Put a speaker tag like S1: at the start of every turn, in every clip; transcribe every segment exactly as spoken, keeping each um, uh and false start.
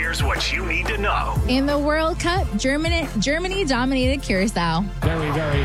S1: Here's what you need to know.
S2: In the World Cup, Germany, Germany dominated Curacao.
S3: Very, very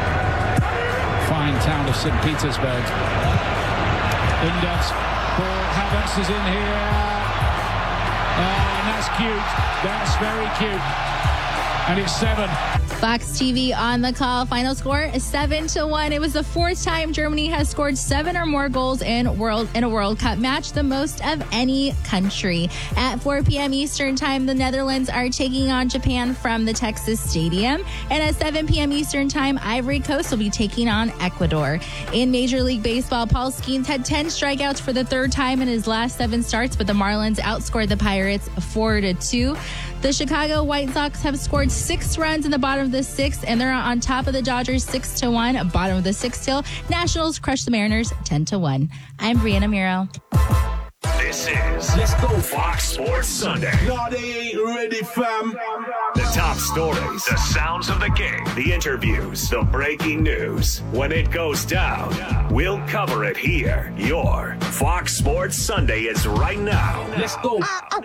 S3: fine town of Saint Petersburg. Index, Paul Havertz is in here. Oh, and that's cute. That's very cute. And it's seven.
S2: Fox T V on the call. Final score is seven to one. It was the fourth time Germany has scored seven or more goals in world in a World Cup match, the most of any country. At four p.m. Eastern Time, the Netherlands are taking on Japan from the Texas Stadium. And at seven p.m. Eastern Time, Ivory Coast will be taking on Ecuador. In Major League Baseball, Paul Skeens had ten strikeouts for the third time in his last seven starts, but the Marlins outscored the Pirates four to two. The Chicago White Sox have scored six runs in the bottom of the sixth, and they're on top of the Dodgers six to one. Bottom of the sixth till Nationals crush the Mariners ten to one. I'm Brianna Miro.
S1: This is Let's Go Fox Sports Sunday.
S4: No, they ain't ready, fam.
S1: The top stories, the sounds of the game, the interviews, the breaking news. When it goes down, we'll cover it here. Your Fox Sports Sunday is right now.
S4: Let's go.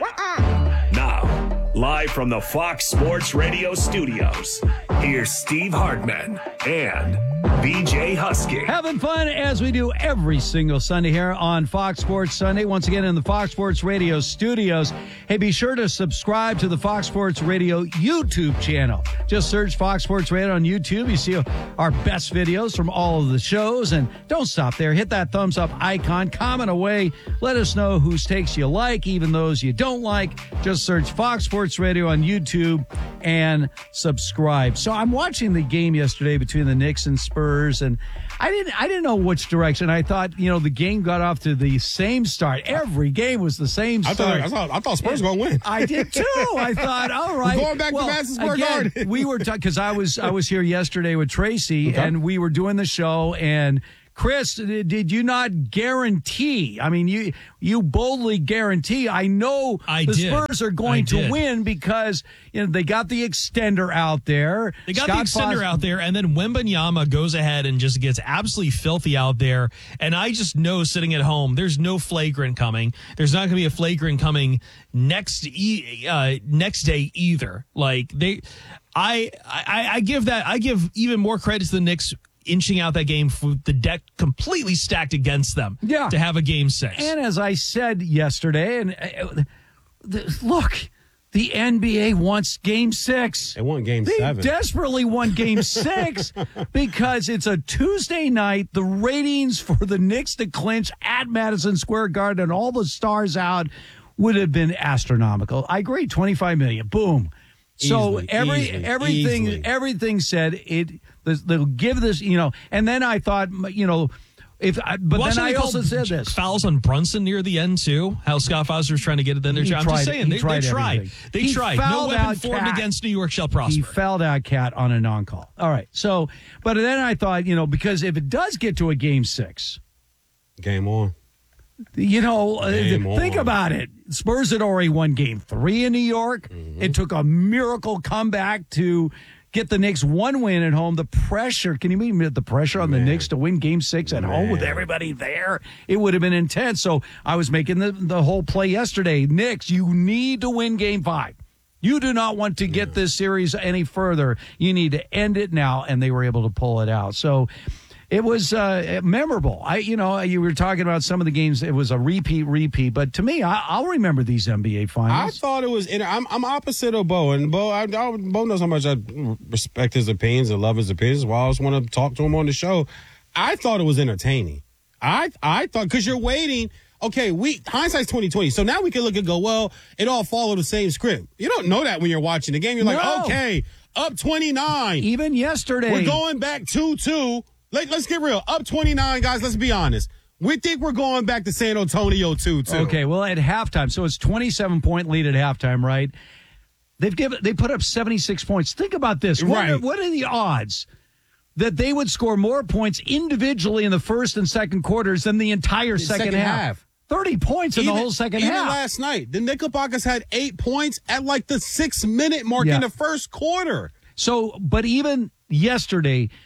S1: Now, live from the Fox Sports Radio studios, here's Steve Hartman and B J Husky.
S5: Having fun as we do every single Sunday here on Fox Sports Sunday. Once again in the Fox Sports Radio studios. Hey, be sure to subscribe to the Fox Sports Radio YouTube channel. Just search Fox Sports Radio on YouTube. You see our best videos from all of the shows. And don't stop there. Hit that thumbs up icon. Comment away. Let us know whose takes you like, even those you don't like. Just search Fox Sports Radio on YouTube and subscribe. So I'm watching the game yesterday between the Knicks and Spurs, and I didn't I didn't know which direction. I thought, you know, the game got off to the same start. Every game was the same
S6: I
S5: start.
S6: thought, I thought, I thought Spurs were going to win.
S5: I did too. I thought, all right.
S6: We're going back
S5: well,
S6: to Madison Square
S5: again,
S6: Garden.
S5: we were because I was I was here yesterday with Tracy,
S6: Okay.
S5: and we were doing the show, and Chris, did you not guarantee? I mean, you you boldly guarantee. I know
S7: I
S5: the
S7: did.
S5: Spurs are going
S7: I
S5: to
S7: did.
S5: win because you know they got the extender out there.
S7: They got
S5: Scott
S7: the extender
S5: Foster-
S7: out there, and then Wembanyama goes ahead and just gets absolutely filthy out there. And I just know sitting at home, there's no flagrant coming. There's not going to be a flagrant coming next e- uh, next day either. Like they, I, I I give that I give even more credit to the Knicks inching out that game for the deck completely stacked against them.
S5: Yeah.
S7: To have a game six.
S5: And as I said yesterday, and uh, the, look, the N B A wants game six.
S6: They want game
S5: They
S6: seven.
S5: desperately want game six because it's a Tuesday night. The ratings for the Knicks to clinch at Madison Square Garden and all the stars out would have been astronomical. I agree, twenty-five million. Boom. So
S6: Easily,
S5: every
S6: easily,
S5: everything
S6: easily.
S5: everything said it. They'll give this, you know, and then I thought, you know, if I, but
S7: Watch
S5: then
S7: how
S5: I
S7: they
S5: also
S7: called
S5: said this.
S7: fouls on Brunson near the end too. How Scott Foster was trying to get it in there.
S5: He
S7: I'm
S5: tried-
S7: just saying
S5: he
S7: they
S5: tried
S7: they tried.
S5: everything.
S7: They
S5: He
S7: tried. No
S5: fouled
S7: weapon
S5: out
S7: formed
S5: Cat.
S7: against New York shall prosper.
S5: He fouled out Cat on a non-call. All right. So, but then I thought, you know, because if it does get to a game six,
S6: Game on.
S5: you know, uh,
S6: Game
S5: think
S6: on.
S5: about it. Spurs had already won game three in New York.
S6: Mm-hmm.
S5: It took a miracle comeback to get the Knicks one win at home. The pressure, can you imagine the pressure on
S6: Man.
S5: the Knicks to win game six at home with
S6: Man.
S5: everybody there? It would have been intense. So I was making the, the whole play yesterday. Knicks, you need to win game five. You do not want to get this series any further. You need to end it now, and they were able to pull it out. So it was uh, memorable. I, you know, you were talking about some of the games. It was a repeat, repeat. But to me, I, I'll remember these N B A
S6: I
S5: finals.
S6: thought it was. In, I'm I'm opposite of Bo, and Bo, I, I, Bo knows how much I respect his opinions and love his opinions. Well, I just want to talk to him on the show. I thought it was entertaining. I I thought because you're waiting. Okay, we hindsight's twenty twenty. So now we can look and go, well, it all followed the same script. You don't know that when you're watching the game. You're like,
S5: No.
S6: okay, up twenty-nine.
S5: Even yesterday,
S6: We're going back two two. Let, let's get real. Up twenty-nine, guys. Let's be honest. We think we're going back to San Antonio two two.
S5: Okay, well, at halftime, so it's twenty-seven point lead at halftime, right? They've given they put up seventy-six points. Think about this. What,
S6: Right.
S5: are, what are the odds that they would score more points individually in the first and second quarters than the entire second,
S6: second
S5: half?
S6: half.
S5: thirty points in
S6: Even-
S5: the whole second
S6: even
S5: half.
S6: last night, the Knickerbockers had eight points at like the six minute mark
S5: Yeah.
S6: in the first quarter.
S5: So, but even yesterday,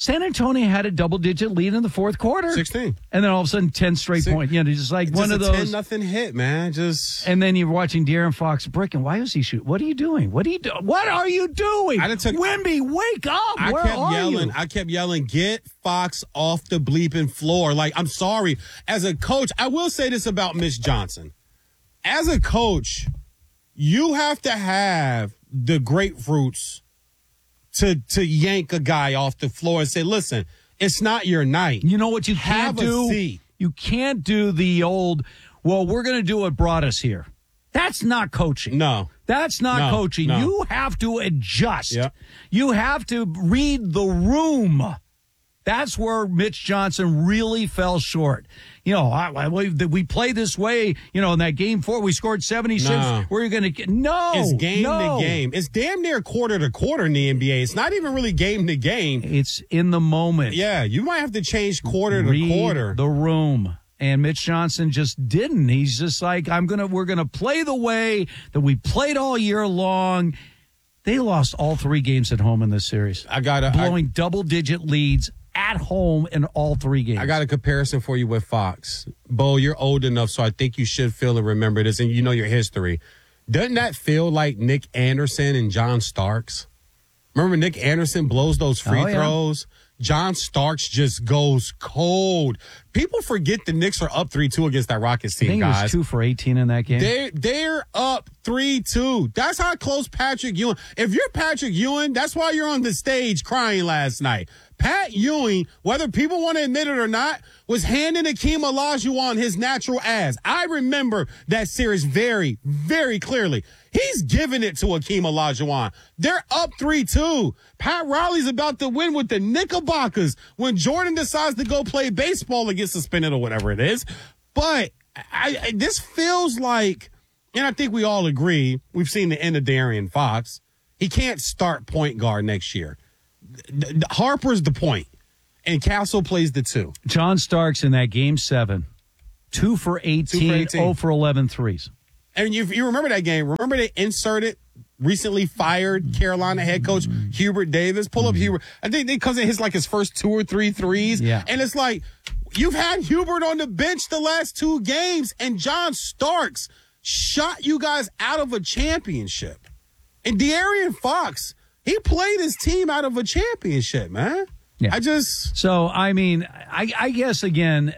S5: San Antonio had a double-digit lead in the fourth quarter.
S6: sixteen.
S5: And then all of a sudden, ten straight
S6: Six.
S5: points. You know, just like
S6: It's
S5: one
S6: just
S5: of
S6: a
S5: those.
S6: ten nothing hit, man. Just.
S5: And then you're watching De'Aaron Fox bricking. Why is he shooting? What are you doing? What are you doing? What are you doing?
S6: I done took-
S5: Wemby, wake up.
S6: I
S5: Where
S6: kept
S5: are
S6: yelling.
S5: you?
S6: I kept yelling, get Fox off the bleeping floor. Like, I'm sorry. As a coach, I will say this about Mitch Johnson. As a coach, you have to have the grapefruits to to yank a guy off the floor and say, listen, it's not your night.
S5: You know what you can't
S6: Have a
S5: do?
S6: seat.
S5: You can't do the old, well, we're going to do what brought us here. That's not coaching.
S6: No.
S5: That's not
S6: No,
S5: coaching.
S6: no.
S5: You have to adjust.
S6: Yep.
S5: You have to read the room. That's where Mitch Johnson really fell short. You know, I, I, we, we play this way, you know, in that game four, we scored seventy-six.
S6: No.
S5: Where are you going to get? No.
S6: It's game
S5: no.
S6: to game. It's damn near quarter to quarter in the N B A. It's not even really game to game.
S5: It's in the moment.
S6: Yeah, you might have to change quarter to
S5: Read
S6: quarter.
S5: the room. And Mitch Johnson just didn't. He's just like, I'm gonna, we're gonna play the way that we played all year long. They lost all three games at home in this series.
S6: I got a
S5: blowing double digit leads at home in all three games.
S6: I got a comparison for you with Fox. Bo, you're old enough, so I think you should feel and remember this, and you know your history. Doesn't that feel like Nick Anderson and John Starks? Remember Nick Anderson blows those free
S5: Oh, yeah.
S6: throws? John Starks just goes cold. People forget the Knicks are up three two against that Rockets
S5: I
S6: team,
S5: think he
S6: guys.
S5: was two for eighteen in that game.
S6: They're, they're up three two. That's how close Patrick Ewing. If you're Patrick Ewing, that's why you're on the stage crying last night. Pat Ewing, whether people want to admit it or not, was handing Akeem Olajuwon his natural ass. I remember that series very, very clearly. He's giving it to Akeem Olajuwon. They're up three two. Pat Riley's about to win with the Knickerbockers when Jordan decides to go play baseball and get suspended or whatever it is. But I, I, this feels like, and I think we all agree, we've seen the end of De'Aaron Fox. He can't start point guard next year. Harper's the point, and Castle plays the two.
S5: John Starks in that game seven, two for eighteen,
S6: Two for eighteen.
S5: zero for eleven threes.
S6: And if you remember that game, remember they inserted recently fired Carolina head coach Hubert Davis. Pull up Hubert. I think because it hits like his first two or three threes.
S5: Yeah.
S6: And it's like, you've had Hubert on the bench the last two games, and John Starks shot you guys out of a championship. And De'Aaron Fox, he played his team out of a championship, man.
S5: Yeah.
S6: I just...
S5: So, I mean, I, I guess, again,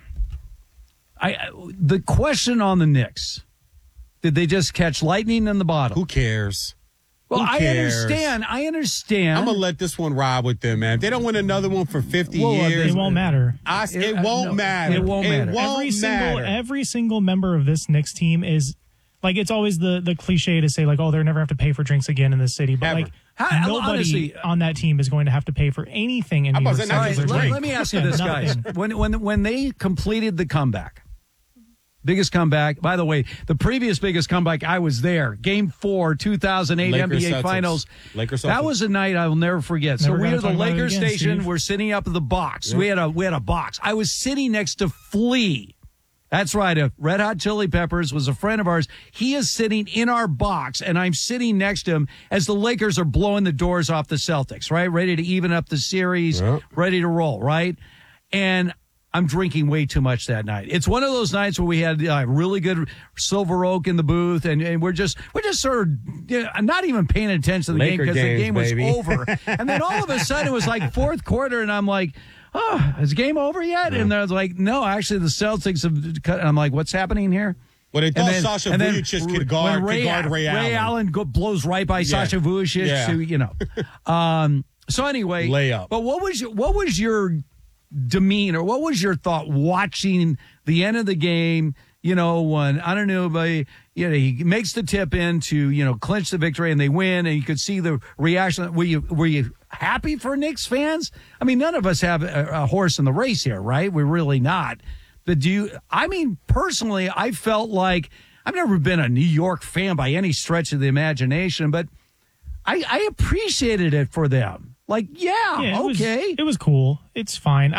S5: I the question on the Knicks, did they just catch lightning in the bottle?
S6: Who cares?
S5: Well,
S6: Who
S5: I
S6: cares?
S5: understand. I understand.
S6: I'm going to let this one ride with them, man. If they don't win another one for fifty
S5: Well, uh,
S6: years...
S8: It won't matter.
S6: I, it,
S5: It- uh,
S6: won't
S5: no,
S6: matter.
S5: it won't matter.
S6: It won't
S8: every
S6: matter.
S8: single every single member of this Knicks team is like, it's always the the cliche to say like, oh, they'll never have to pay for drinks again in this city, but
S6: Ever.
S8: like
S5: How-
S8: nobody
S5: honestly-
S8: on that team is going to have to pay for anything in
S6: I'm
S8: New
S6: about
S8: York
S6: to say, not
S8: City.
S5: All
S6: just a
S5: right, let,
S6: drink.
S5: let me ask you
S8: Yeah,
S5: this, guys.
S8: nothing.
S5: When when when they completed the comeback, biggest comeback. By the way, the previous biggest comeback, I was there. Game four, two thousand eight
S6: Lakers
S5: N B A
S6: Celtics.
S5: Finals.
S6: Lakers
S5: That
S6: Celtics.
S5: was a night I will never forget.
S8: Never
S5: so we
S8: gonna
S5: were the
S8: talk about it
S5: Lakers
S8: again,
S5: station.
S8: Steve.
S5: We're sitting up in the box. We had a we had a box. I was sitting next to Flea. That's right. A Red Hot Chili Peppers was a friend of ours. He is sitting in our box, and I'm sitting next to him as the Lakers are blowing the doors off the Celtics, right? Ready to even up the series,
S6: Yep.
S5: ready to roll, right? And I'm drinking way too much that night. It's one of those nights where we had uh, really good Silver Oak in the booth, and, and we're just we're just sort of you know, not even paying attention to the
S6: Laker
S5: game because the
S6: games,
S5: game was
S6: baby.
S5: over. And then all of a sudden it was like fourth quarter, and I'm like, oh, is the game over yet? And they're like, no, actually the Celtics have cut. And I'm like, what's happening here?
S6: Well, they
S5: And
S6: thought
S5: then-
S6: Sasha
S5: and then
S6: Vujacic could guard,
S5: when
S6: could guard Ray,
S5: Ray
S6: Allen.
S5: go, blows right by Sasha Vujacic,
S6: Yeah.
S5: so, you know. Um, so anyway,
S6: Layup.
S5: But what was your, what was your demeanor? What was your thought watching the end of the game? You know, when I don't know, but you know, he makes the tip in to you know clinch the victory, and they win, and you could see the reaction. Were you were you happy for Knicks fans? I mean, none of us have a, a horse in the race here, right? We're really not. But do you? I mean, personally, I felt like I've never been a New York fan by any stretch of the imagination, but I, I appreciated it for them. Like, yeah,
S8: Yeah, it was-
S5: okay.
S8: it was cool. It's fine. I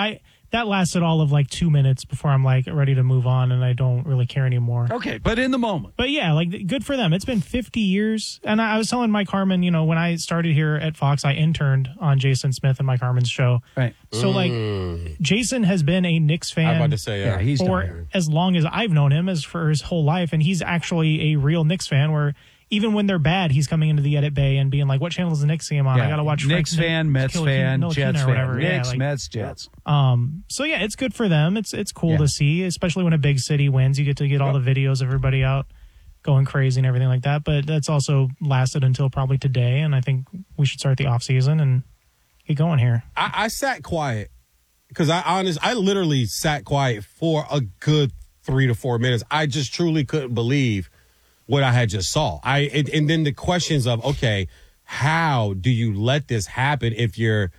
S8: that lasted all of like two minutes before I'm like ready to move on and I don't really care anymore.
S5: Okay, but in the moment.
S8: But yeah, like good for them. It's been fifty years. And I, I was telling Mike Harmon, you know, when I started here at Fox, I interned on Jason Smith and Mike Harmon's show.
S5: Right.
S8: So like Jason has been a Knicks fan
S6: I'm about to say, yeah,
S5: Yeah, he's
S8: for
S5: done.
S8: as long as I've known him, as for his whole life. And he's actually a real Knicks fan where even when they're bad, he's coming into the edit bay and being like, what channel is the Knicks game on?
S5: Yeah.
S8: I got to watch
S5: Knicks
S8: Frank-
S5: fan, Mets
S8: Kill-
S5: fan,
S8: Kill-
S5: Jets
S8: or
S5: fan.
S8: whatever. Yeah,
S5: Knicks,
S8: like,
S5: Mets, Jets.
S8: Um, so yeah, it's good for them. It's it's cool
S5: Yeah.
S8: to see, especially when a big city wins. You get to get all the videos of everybody out going crazy and everything like that. But that's also lasted until probably today, and I think we should start the off season and get going here.
S6: I, I sat quiet because I honest, I literally sat quiet for a good three to four minutes. I just truly couldn't believe what I had just saw. I and, and then the questions of, okay, how do you let this happen if you're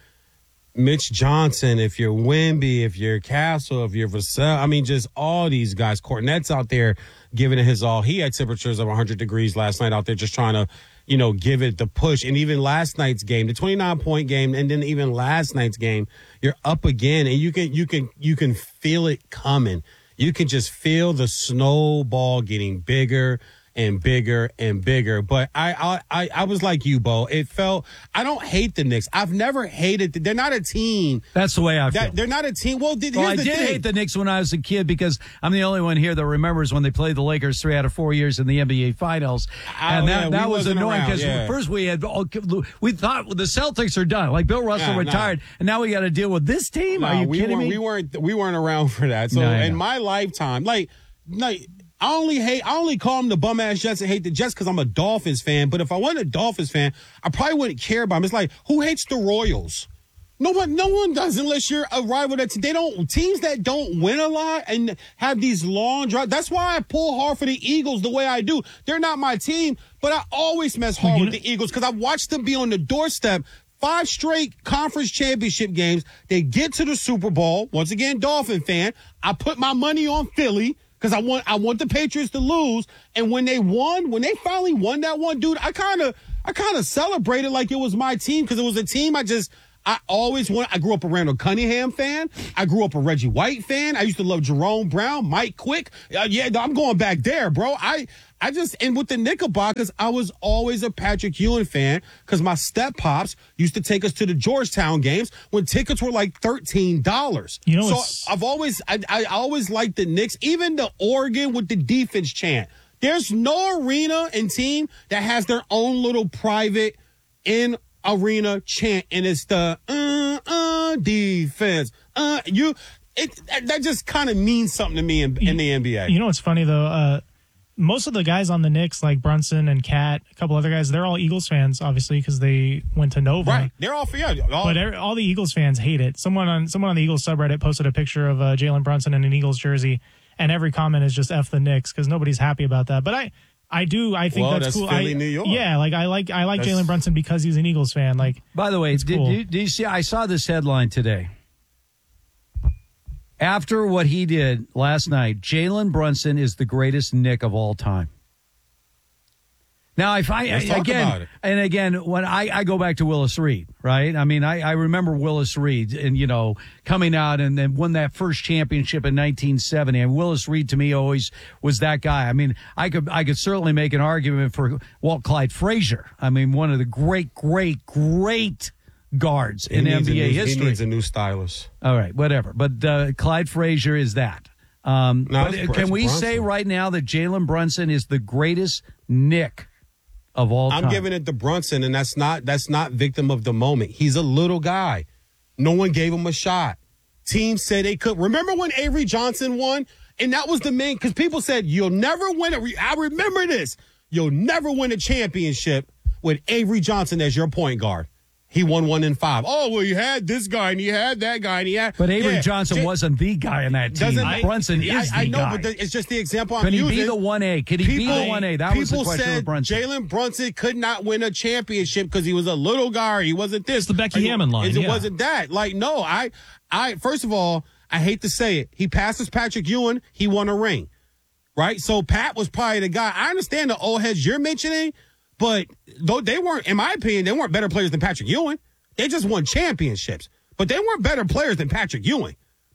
S6: Mitch Johnson, if you're Wemby, if you're Castle, if you're Vassell? I mean, just all these guys. Kornet's out there giving it his all. He had temperatures of one hundred degrees last night out there just trying to, you know, give it the push. And even last night's game, the twenty-nine point game, and then even last night's game, you're up again, and you can you can you can feel it coming. You can just feel the snowball getting bigger and bigger and bigger. But I, I, I was like you, Bo. It felt, I don't hate the Knicks. I've never hated, the, they're not a team.
S5: That's the way I feel.
S6: That, they're not a team. Well, th-
S5: Well, I
S6: here's the
S5: did
S6: thing.
S5: hate the Knicks when I was a kid because I'm the only one here that remembers when they played the Lakers three out of four years in the N B A Finals, and
S6: Oh,
S5: that,
S6: yeah,
S5: that
S6: we
S5: was
S6: wasn't
S5: annoying
S6: around,
S5: because
S6: yeah.
S5: first we had we thought the Celtics are done, like Bill Russell
S6: Nah, nah.
S5: retired, and now we got to deal with this team.
S6: No,
S5: are you
S6: we
S5: kidding
S6: weren't,
S5: me?
S6: We weren't. We weren't around for that. So
S5: No, I
S6: in
S5: know.
S6: my lifetime, like, like I only hate. I only call them the bum ass Jets and hate the Jets because I'm a Dolphins fan. But if I wasn't a Dolphins fan, I probably wouldn't care about them. It's like, who hates the Royals? No one. No one does unless you're a rival. That they don't teams that don't win a lot and have these long drives. That's why I pull hard for the Eagles the way I do. They're not my team, but I always mess hard
S8: you
S6: with the Eagles because I watched them be on the doorstep. Five straight conference championship games. They get to the Super Bowl. Once again, Dolphin fan. I put my money on Philly because I want I want the Patriots to lose. And when they won, when they finally won that one, dude, I kind of I kind of celebrated like it was my team because it was a team I just I always want. I grew up a Randall Cunningham fan. I grew up a Reggie White fan. I used to love Jerome Brown, Mike Quick. Uh, yeah, I'm going back there, bro. I I just, and with the Knickerbockers, I was always a Patrick Ewing fan because my step pops used to take us to the Georgetown games when tickets were like thirteen dollars.
S8: You know,
S6: so
S8: it's-
S6: I've always, I, I always liked the Knicks, even the Oregon with the defense chant. There's no arena and team that has their own little private in arena chant, and it's the uh, uh, defense. Uh, you, it that just kind of means something to me in, in the N B A.
S8: You know what's funny though? Uh, most of the guys on the Knicks, like Brunson and Cat, a couple other guys, they're all Eagles fans, obviously, because they went to Nova.
S6: Right? They're all for yeah. All,
S8: But every, all the Eagles fans hate it. Someone on someone on the Eagles subreddit posted a picture of uh, Jalen Brunson in an Eagles jersey, and every comment is just "F the Knicks" because nobody's happy about that. But I, I do. I think
S6: Well,
S8: that's,
S6: that's
S8: cool.
S6: Philly,
S8: I,
S6: New York.
S8: Yeah, like I like I like
S6: That's-
S8: Jalen Brunson because he's an Eagles fan. Like,
S5: By the way,
S8: It's
S5: did,
S8: cool.
S5: you, did you see? I saw this headline today. After what he did last night, Jalen Brunson is the greatest Knick of all time. Now, if I
S6: Let's talk about
S5: again
S6: it.
S5: and again, when I, I go back to Willis Reed, right? I mean, I, I remember Willis Reed and you know coming out and then won that first championship in nineteen seventy. And Willis Reed to me always was that guy. I mean, I could I could certainly make an argument for Walt Clyde Frazier. I mean, one of the great, great, great guards
S6: He
S5: in
S6: needs
S5: N B A
S6: a new,
S5: history.
S6: He needs a new stylist.
S5: All right, whatever. But uh, Clyde Frazier is that. Um,
S6: No,
S5: but
S6: it's-
S5: can
S6: it's
S5: we
S6: Brunson.
S5: say right now that Jalen Brunson is the greatest Knick of all time?
S6: I'm giving it to Brunson, and that's not that's not victim of the moment. He's a little guy. No one gave him a shot. Team said they could. Remember when Avery Johnson won? And that was the main, because people said, you'll never win it. I remember this. You'll never win a championship with Avery Johnson as your point guard. He won one in five. Oh, well, you had this guy, and you had that guy, and he had.
S5: But Avery
S6: Yeah.
S5: Johnson
S6: J-
S5: wasn't the guy in that team.
S6: Doesn't-
S5: I, Brunson
S6: I,
S5: is the
S6: I know,
S5: guy.
S6: but the, it's just the example I'm
S5: Can he
S6: using.
S5: be the one A? Can he be the one A? That was the
S6: people
S5: question
S6: said
S5: with Brunson.
S6: Jalen Brunson could not win a championship because he was a little guy. Or he wasn't this.
S7: It's the Becky
S6: Like,
S7: Hammond line,
S6: It
S7: yeah.
S6: wasn't that. Like, no, I, I. First of all, I hate to say it. He passes Patrick Ewing. He won a ring, right? So Pat was probably the guy. I understand the old heads you're mentioning, but though they weren't, in my opinion, they weren't better players than Patrick Ewing. They just won championships, but they weren't better players than Patrick Ewing.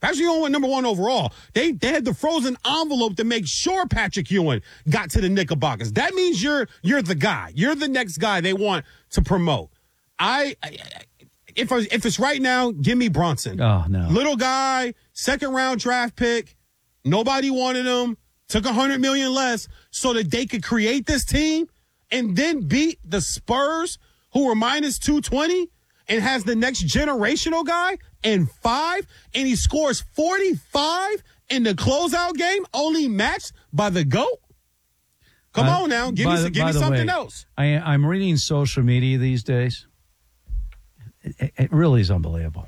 S6: Patrick Ewing went number one overall. They they had the frozen envelope to make sure Patrick Ewing got to the Knickerbockers. That means you're you're the guy. You're the next guy they want to promote. I, I if I, if it's right now, give me Brunson.
S5: Oh no,
S6: little guy, second round draft pick. Nobody wanted him. Took a hundred million less so that they could create this team and then beat the Spurs, who were minus two twenty, and has the next generational guy and five, and he scores forty-five in the closeout game, only matched by the GOAT? Come uh, on now. Give me,
S5: the,
S6: give me something
S5: way,
S6: else.
S5: I, I'm reading social media these days. It, it really is unbelievable.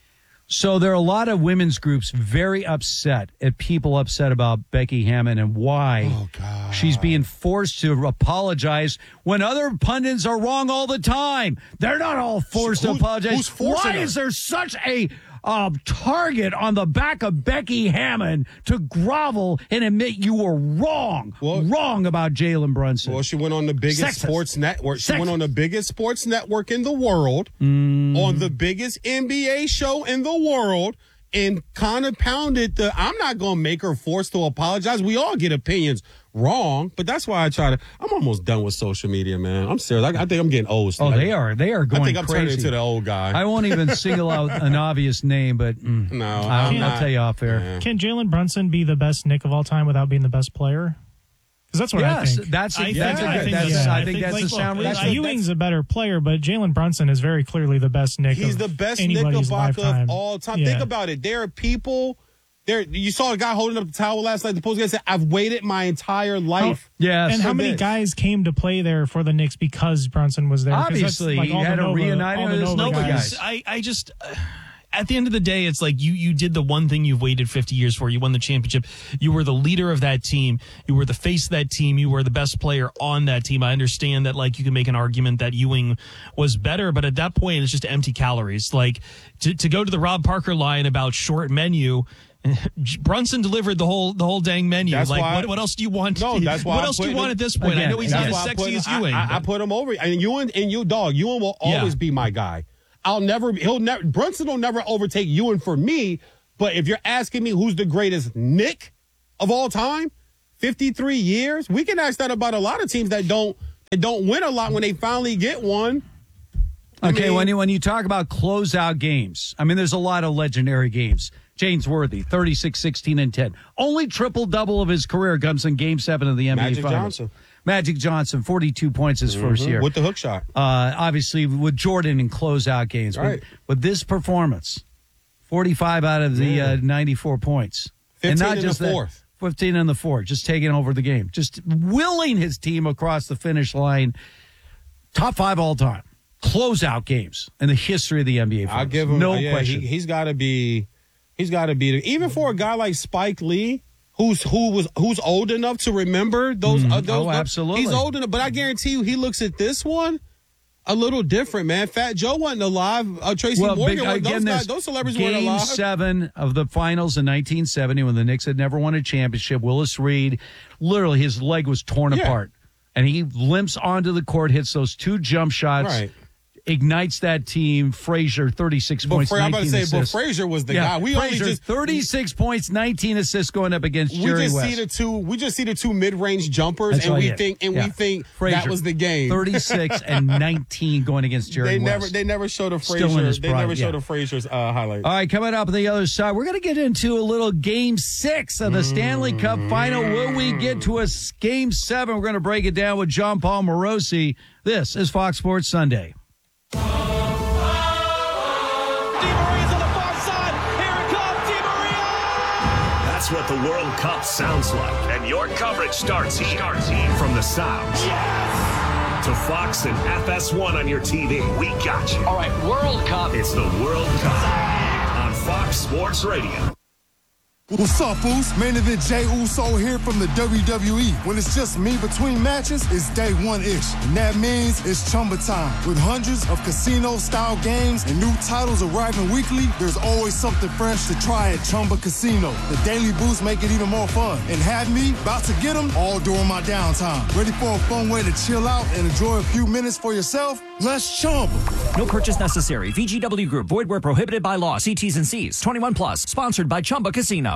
S5: So there are a lot of women's groups very upset at people upset about Becky Hammon and why
S6: oh,
S5: she's being forced to apologize when other pundits are wrong all the time. They're not all forced
S6: Who,
S5: to apologize.
S6: Who's forcing
S5: why
S6: her?
S5: is there such a uh, target on the back of Becky Hammon to grovel and admit you were wrong,
S6: well,
S5: wrong about Jalen Brunson?
S6: Well, she went on the biggest
S5: Sexist.
S6: sports network. She
S5: Sexist.
S6: went on the biggest sports network in the world,
S5: mm.
S6: on the biggest N B A show in the world, and kind of pounded the, I'm not going to make her forced to apologize. We all get opinions wrong, but that's why I try to, I'm almost done with social media, man. I'm serious. I, I think I'm getting old.
S5: Oh, they are. They are going
S6: I think I'm
S5: crazy.
S6: turning into the old guy.
S5: I won't even single out an obvious name, but mm,
S6: no,
S5: I'll,
S6: I'm
S5: I'll
S6: not.
S5: tell you off air.
S6: Yeah.
S8: Can Jalen Brunson be the best Knick of all time without being the best player? Because that's what
S5: yes,
S8: I think.
S5: that's a,
S7: I
S5: that's
S7: think-
S5: a
S7: I
S5: good.
S7: think
S5: That's,
S7: that's-
S5: I
S7: I
S5: think
S7: think,
S5: that's
S7: like,
S5: a sound
S7: look,
S5: reason.
S8: Uh, Ewing's a better player, but Jalen Brunson is very clearly the best Knick.
S6: He's
S8: of
S6: the best
S8: anybody's
S6: Knickerbocker
S8: lifetime.
S6: of all time.
S8: Yeah.
S6: Think about it. There are people. There, you saw a guy holding up the towel last night. The post guy said, "I've waited my entire life."
S5: Yes.
S8: And how
S6: for
S8: many
S6: this.
S8: guys came to play there for the Knicks because Brunson was there? 'Cause that's
S5: Obviously,
S8: like
S5: he
S8: all
S5: had
S8: the
S5: a
S8: Nova-
S5: reuniting
S8: all
S5: of
S8: the
S5: his
S8: Nova
S5: Nova
S8: guys.
S5: guys.
S7: I, I just, uh, at the end of the day, it's like you, you did the one thing you've waited fifty years for. You won the championship. You were the leader of that team. You were the face of that team. You were the best player on that team. I understand that, like, you can make an argument that Ewing was better, but at that point, it's just empty calories. Like, to, to go to the Rob Parker line about short menu, Brunson delivered the whole the whole dang menu.
S6: That's
S7: like,
S6: why-
S7: what, what else do you want?
S6: No, that's why
S7: What
S6: I
S7: else do
S6: put
S7: you want
S6: him-
S7: at this point?
S5: Again,
S7: I know he's
S5: that's
S7: not as
S6: why I
S7: sexy
S6: put-
S7: as
S6: I-
S7: Ewing.
S6: I, I
S7: but-
S6: put him over, and Ewan and you, dog. Ewan will
S7: Yeah.
S6: always be my guy. I'll never. He'll never. Brunson will never overtake Ewan for me. But if you're asking me who's the greatest Knick of all time, fifty-three years, we can ask that about a lot of teams that don't that don't win a lot when they finally get one. I
S5: Okay,
S6: mean-
S5: when you when you talk about closeout games, I mean, there's a lot of legendary games. James Worthy, thirty-six, sixteen, and ten. Only triple-double of his career comes in Game seven of the N B A
S6: Magic
S5: Finals.
S6: Johnson.
S5: Magic Johnson, forty-two points his first year.
S6: With the hook shot.
S5: Uh, obviously, with Jordan in closeout games.
S6: Right.
S5: With, with this performance, forty-five out of the
S6: Yeah.
S5: uh, ninety-four points.
S6: fifteen
S5: and not
S6: in
S5: just
S6: the
S5: that,
S6: fourth.
S5: fifteen in the fourth, just taking over the game. Just willing his team across the finish line. Top five all time. Closeout games in the history of the N B A Finals.
S6: I'll give him
S5: no
S6: yeah,
S5: question.
S6: He, he's got to be. He's got to be even for a guy like Spike Lee, who's who was who's old enough to remember those. Uh, those
S5: Oh, absolutely.
S6: He's old enough, but I guarantee you, he looks at this one a little different, man. Fat Joe wasn't alive. Uh, Tracy
S5: Well,
S6: Morgan,
S5: big-
S6: was- those,
S5: again,
S6: guys,
S5: there's
S6: those celebrities
S5: Game
S6: weren't alive.
S5: seven of the finals in nineteen seventy when the Knicks had never won a championship. Willis Reed, literally, his leg was torn
S6: Yeah.
S5: apart, and he limps onto the court, hits those two jump shots.
S6: Right.
S5: Ignites that team. Frazier, thirty-six
S6: But
S5: points,
S6: Fra- I'm about to
S5: nineteen
S6: say, but
S5: assists.
S6: Frazier was the
S5: yeah,
S6: guy. We
S5: Frazier,
S6: only just
S5: thirty-six points, nineteen assists going up against
S6: we
S5: Jerry
S6: just
S5: West.
S6: see the two. We just see the two mid-range jumpers,
S5: That's
S6: and
S5: all
S6: we
S5: I get.
S6: think and
S5: Yeah.
S6: we think
S5: Frazier,
S6: that was the game.
S5: thirty-six and nineteen going against Jerry
S6: They
S5: West.
S6: never, they never showed a
S5: Still in
S6: Frazier.
S5: his
S6: They
S5: prime,
S6: never showed
S5: yeah.
S6: a Frazier's uh, highlight.
S5: All right, coming up on the other side, we're going to get into a little game six of the Stanley Cup final. Will we get to a s- game seven? We're going to break it down with John Paul Morosi. This is Fox Sports Sunday.
S1: That's what the World Cup sounds like. And your coverage starts here. Starts here. From the sounds. Yes! To Fox and F S one on your T V. We got you.
S9: All right, World Cup.
S1: It's the World Cup on Fox Sports Radio.
S9: What's up, Foos? Main event Jey Uso here from the W W E. When it's just me between matches, it's day one-ish. And that means it's Chumba time. With hundreds of casino-style games and new titles arriving weekly, there's always something fresh to try at Chumba Casino. The daily boosts make it even more fun. And have me about to get them all during my downtime. Ready for a fun way to chill out and enjoy a few minutes for yourself? Let's Chumba.
S10: No purchase necessary. V G W Group. Void where prohibited by law. See T's and C's. twenty-one plus. Sponsored by Chumba Casino.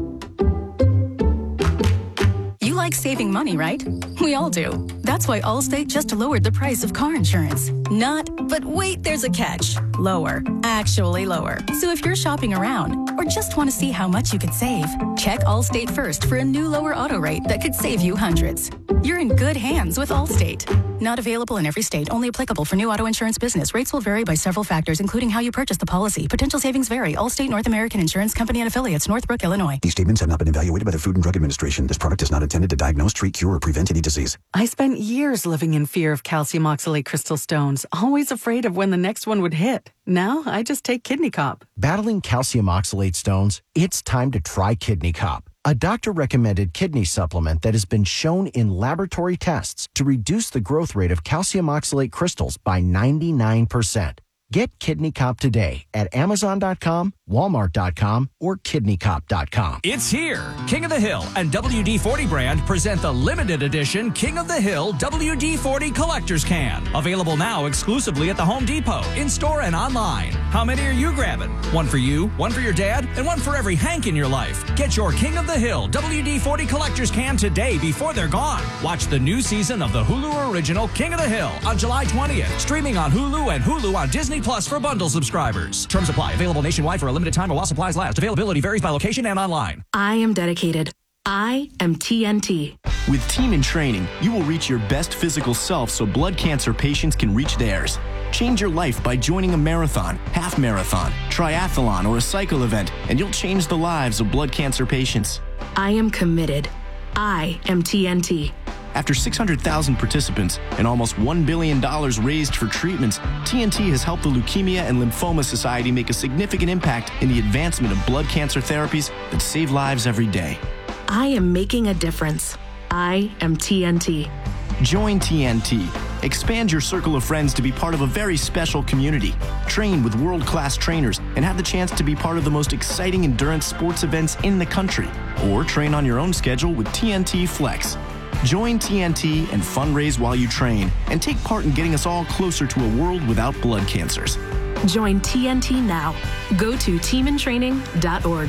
S11: You like saving money, right? We all do. That's why Allstate just lowered the price of car insurance. Not, but wait, there's a catch. Lower. Actually lower. So if you're shopping around or just want to see how much you could save, check Allstate first for a new lower auto rate that could save you hundreds. You're in good hands with Allstate. Not available in every state. Only applicable for new auto insurance business. Rates will vary by several factors, including how you purchase the policy. Potential savings vary. Allstate North American Insurance Company and Affiliates, Northbrook, Illinois.
S12: These statements have not been evaluated by the Food and Drug Administration. This product is not intended to diagnose, treat, cure, or prevent any disease.
S13: I spent years living in fear of calcium oxalate crystal stones, always afraid of when the next one would hit. Now, I just take Kidney Cop.
S14: Battling calcium oxalate stones? It's time to try Kidney Cop, a doctor-recommended kidney supplement that has been shown in laboratory tests to reduce the growth rate of calcium oxalate crystals by ninety-nine percent. Get Kidney Cop today at Amazon dot com, Walmart dot com, or Kidney Cop dot com.
S10: It's here. King of the Hill and W D forty brand present the limited edition King of the Hill W D forty Collector's Can. Available now exclusively at the Home Depot, in-store and online. How many are you grabbing? One for you, one for your dad, and one for every Hank in your life. Get your King of the Hill W D forty Collector's Can today before they're gone. Watch the new season of the Hulu original King of the Hill on July twentieth. Streaming on Hulu and Hulu on Disney Plus for bundle subscribers. Terms apply. Available nationwide for a limited time or while supplies last. Availability varies by location and online.
S15: I am dedicated. I am T N T.
S16: With Team in Training, you will reach your best physical self so blood cancer patients can reach theirs. Change your life by joining a marathon, half marathon, triathlon, or a cycle event, and you'll change the lives of blood cancer patients.
S15: I am committed. I am T N T.
S16: After six hundred thousand participants and almost one billion dollars raised for treatments, T N T has helped the Leukemia and Lymphoma Society make a significant impact in the advancement of blood cancer therapies that save lives every day.
S15: I am making a difference. I am T N T.
S16: Join T N T. Expand your circle of friends to be part of a very special community. Train with world-class trainers and have the chance to be part of the most exciting endurance sports events in the country. Or train on your own schedule with T N T Flex. Join T N T and fundraise while you train and take part in getting us all closer to a world without blood cancers.
S15: Join T N T now. Go to team in training dot org.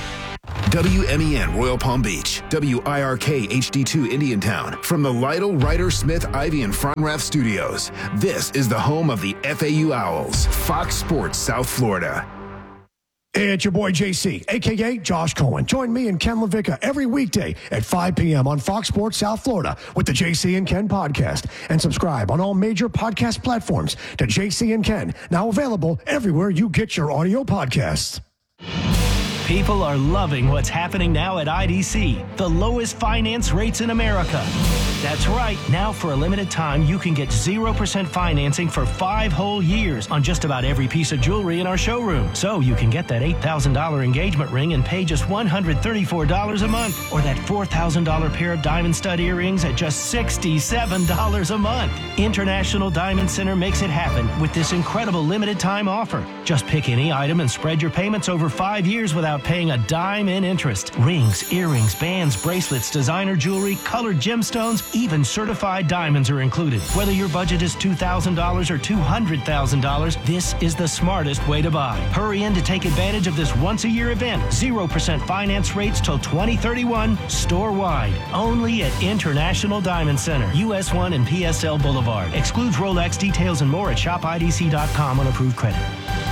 S17: W M E N Royal Palm Beach, W I R K H D two Indiantown. From the Lytle, Ryder, Smith, Ivy, and Fronrath studios, this is the home of the F A U Owls, Fox Sports South Florida.
S18: Hey, it's your boy J C, a k a. Josh Cohen. Join me and Ken LaVicka every weekday at five p.m. on Fox Sports South Florida with the J C and Ken podcast. And subscribe on all major podcast platforms to J C and Ken, now available everywhere you get your audio podcasts.
S19: People are loving what's happening now at I D C, the lowest finance rates in America. That's right. Now, for a limited time, you can get zero percent financing for five whole years on just about every piece of jewelry in our showroom. So you can get that eight thousand dollars engagement ring and pay just one hundred thirty-four dollars a month, or that four thousand dollars pair of diamond stud earrings at just sixty-seven dollars a month. International Diamond Center makes it happen with this incredible limited time offer. Just pick any item and spread your payments over five years without paying a dime in interest. Rings, earrings, bands, bracelets, designer jewelry, colored gemstones, even certified diamonds are included. Whether your budget is two thousand dollars or two hundred thousand dollars, this is the smartest way to buy. Hurry in to take advantage of this once-a-year event. zero percent finance rates till twenty thirty-one, store-wide. Only at International Diamond Center, U S one and P S L Boulevard. Excludes Rolex. Details and more at shop I D C dot com on approved credit.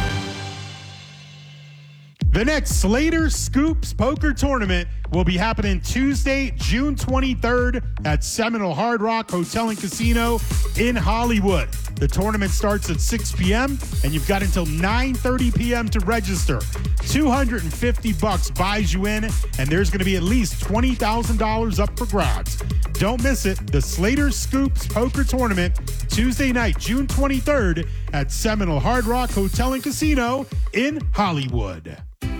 S20: The next Slater Scoops Poker Tournament will be happening Tuesday, June twenty-third at Seminole Hard Rock Hotel and Casino in Hollywood. The tournament starts at six p.m. and you've got until nine thirty p.m. to register. two hundred fifty bucks buys you in, and there's going to be at least twenty thousand dollars up for grabs. Don't miss it. The Slater Scoops Poker Tournament, Tuesday night, June twenty-third at Seminole Hard Rock Hotel and Casino in Hollywood.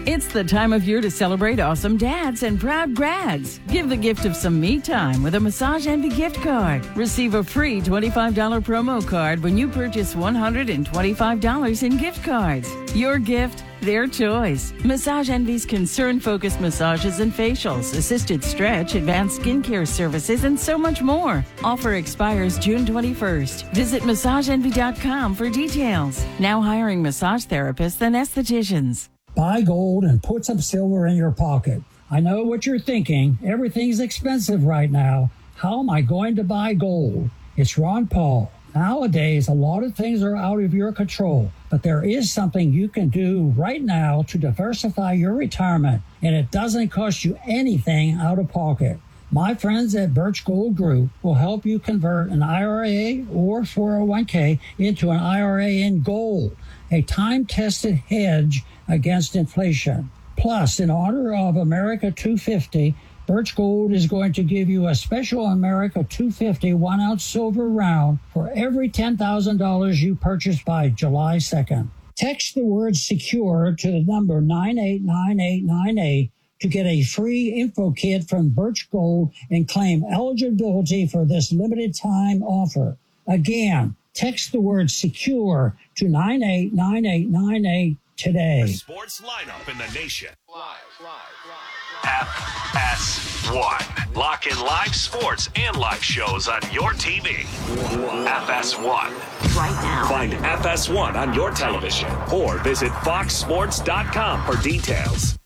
S21: It's the time of year to celebrate awesome dads and proud grads. Give the gift of some me time with a Massage Envy gift card. Receive a free twenty-five dollars promo card when you purchase one hundred twenty-five dollars in gift cards. Your gift, their choice. Massage Envy's concern-focused massages and facials, assisted stretch, advanced skincare services, and so much more. Offer expires June twenty-first. Visit massage envy dot com for details. Now hiring massage therapists and estheticians.
S22: Buy gold and put some silver in your pocket. I know what you're thinking. Everything's expensive right now. How am I going to buy gold? It's Ron Paul. Nowadays, a lot of things are out of your control, but there is something you can do right now to diversify your retirement, and it doesn't cost you anything out of pocket. My friends at Birch Gold Group will help you convert an I R A or four oh one k into an I R A in gold, a time-tested hedge against inflation. Plus, in honor of America two fifty, Birch Gold is going to give you a special America two fifty one-ounce silver round for every ten thousand dollars you purchase by July second. Text the word SECURE to the number nine eight nine eight nine eight to get a free info kit from Birch Gold and claim eligibility for this limited time offer. Again, text the word SECURE to nine eight nine eight nine eight today.
S1: The sports lineup in the nation. Live, live, live. F S one. Lock in live sports and live shows on your T V. F S one.
S23: Right now.
S1: Find F S one on your television or visit fox sports dot com for details.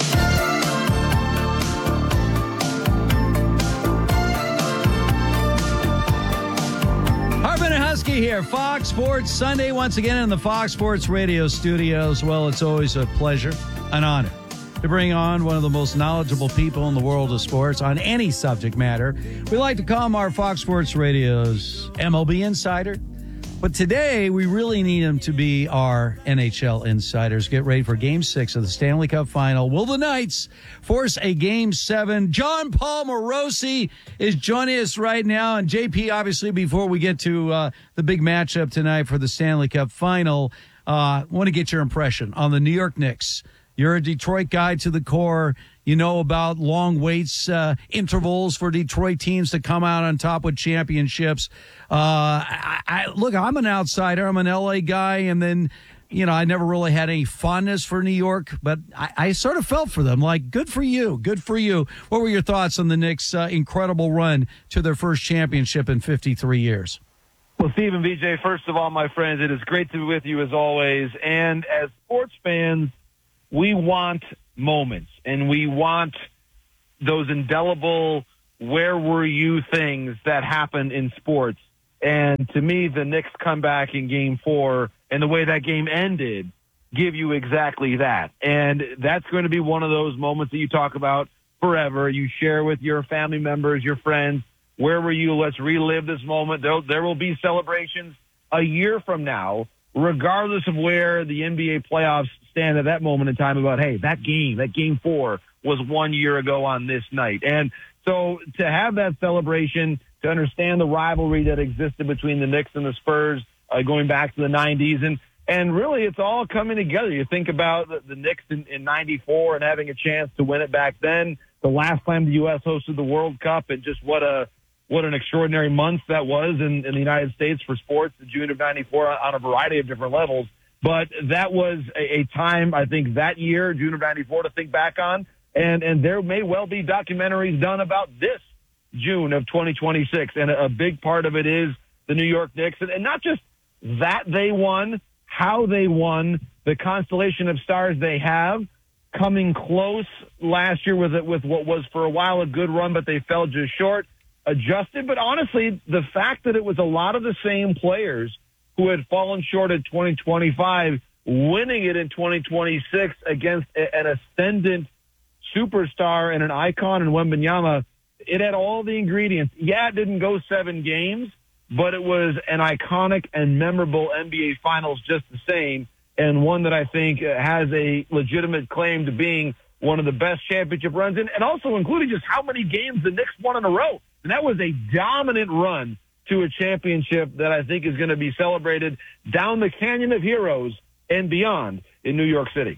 S5: Hartman and Husky here, Fox Sports Sunday, once again in the Fox Sports Radio studios. Well, it's always a pleasure, an honor to bring on one of the most knowledgeable people in the world of sports on any subject matter. We like to call him our Fox Sports Radio's M L B insider. But today, we really need him to be our N H L insiders. Get ready for Game six of the Stanley Cup Final. Will the Knights force a Game seven? John Paul Morosi is joining us right now. And J P, obviously, before we get to uh, the big matchup tonight for the Stanley Cup Final, I uh, want to get your impression on the New York Knicks. You're a Detroit guy to the core. You know about long waits, uh, intervals for Detroit teams to come out on top with championships. Uh, I, I, look, I'm an outsider. I'm an L A guy. And then, you know, I never really had any fondness for New York, but I, I sort of felt for them. Like, good for you. Good for you. What were your thoughts on the Knicks' uh, incredible run to their first championship in fifty-three years?
S24: Well, Steve and V J, first of all, my friends, it is great to be with you as always. And as sports fans, we want moments, and we want those indelible where were you things that happen in sports. And to me, the Knicks comeback in game four and the way that game ended give you exactly that. And that's going to be one of those moments that you talk about forever. You share with your family members, your friends, where were you? Let's relive this moment. There, there will be celebrations a year from now, regardless of where the N B A playoffs stand at that moment in time about, hey, that game, that game four was one year ago on this night. And so to have that celebration, to understand the rivalry that existed between the Knicks and the Spurs uh, going back to the nineties, and, and really it's all coming together. You think about the, the Knicks in, in ninety-four and having a chance to win it back then, the last time the U S hosted the World Cup, and just what a what an extraordinary month that was in, in the United States for sports in June of ninety-four on, on a variety of different levels. But that was a, a time, I think, that year, June of ninety-four, to think back on. And, and there may well be documentaries done about this June of twenty twenty-six. And a, a big part of it is the New York Knicks. And, and not just that they won, how they won, the constellation of stars they have, coming close last year with, it, with what was for a while a good run, but they fell just short, adjusted. But honestly, the fact that it was a lot of the same players who had fallen short at twenty twenty-five, winning it in twenty twenty-six against an ascendant superstar and an icon in Wembanyama, it had all the ingredients. Yeah, it didn't go seven games, but it was an iconic and memorable N B A Finals just the same, and one that I think has a legitimate claim to being one of the best championship runs, and, and also including just how many games the Knicks won in a row. And that was a dominant run to a championship that I think is going to be celebrated down the Canyon of Heroes and beyond in New York City.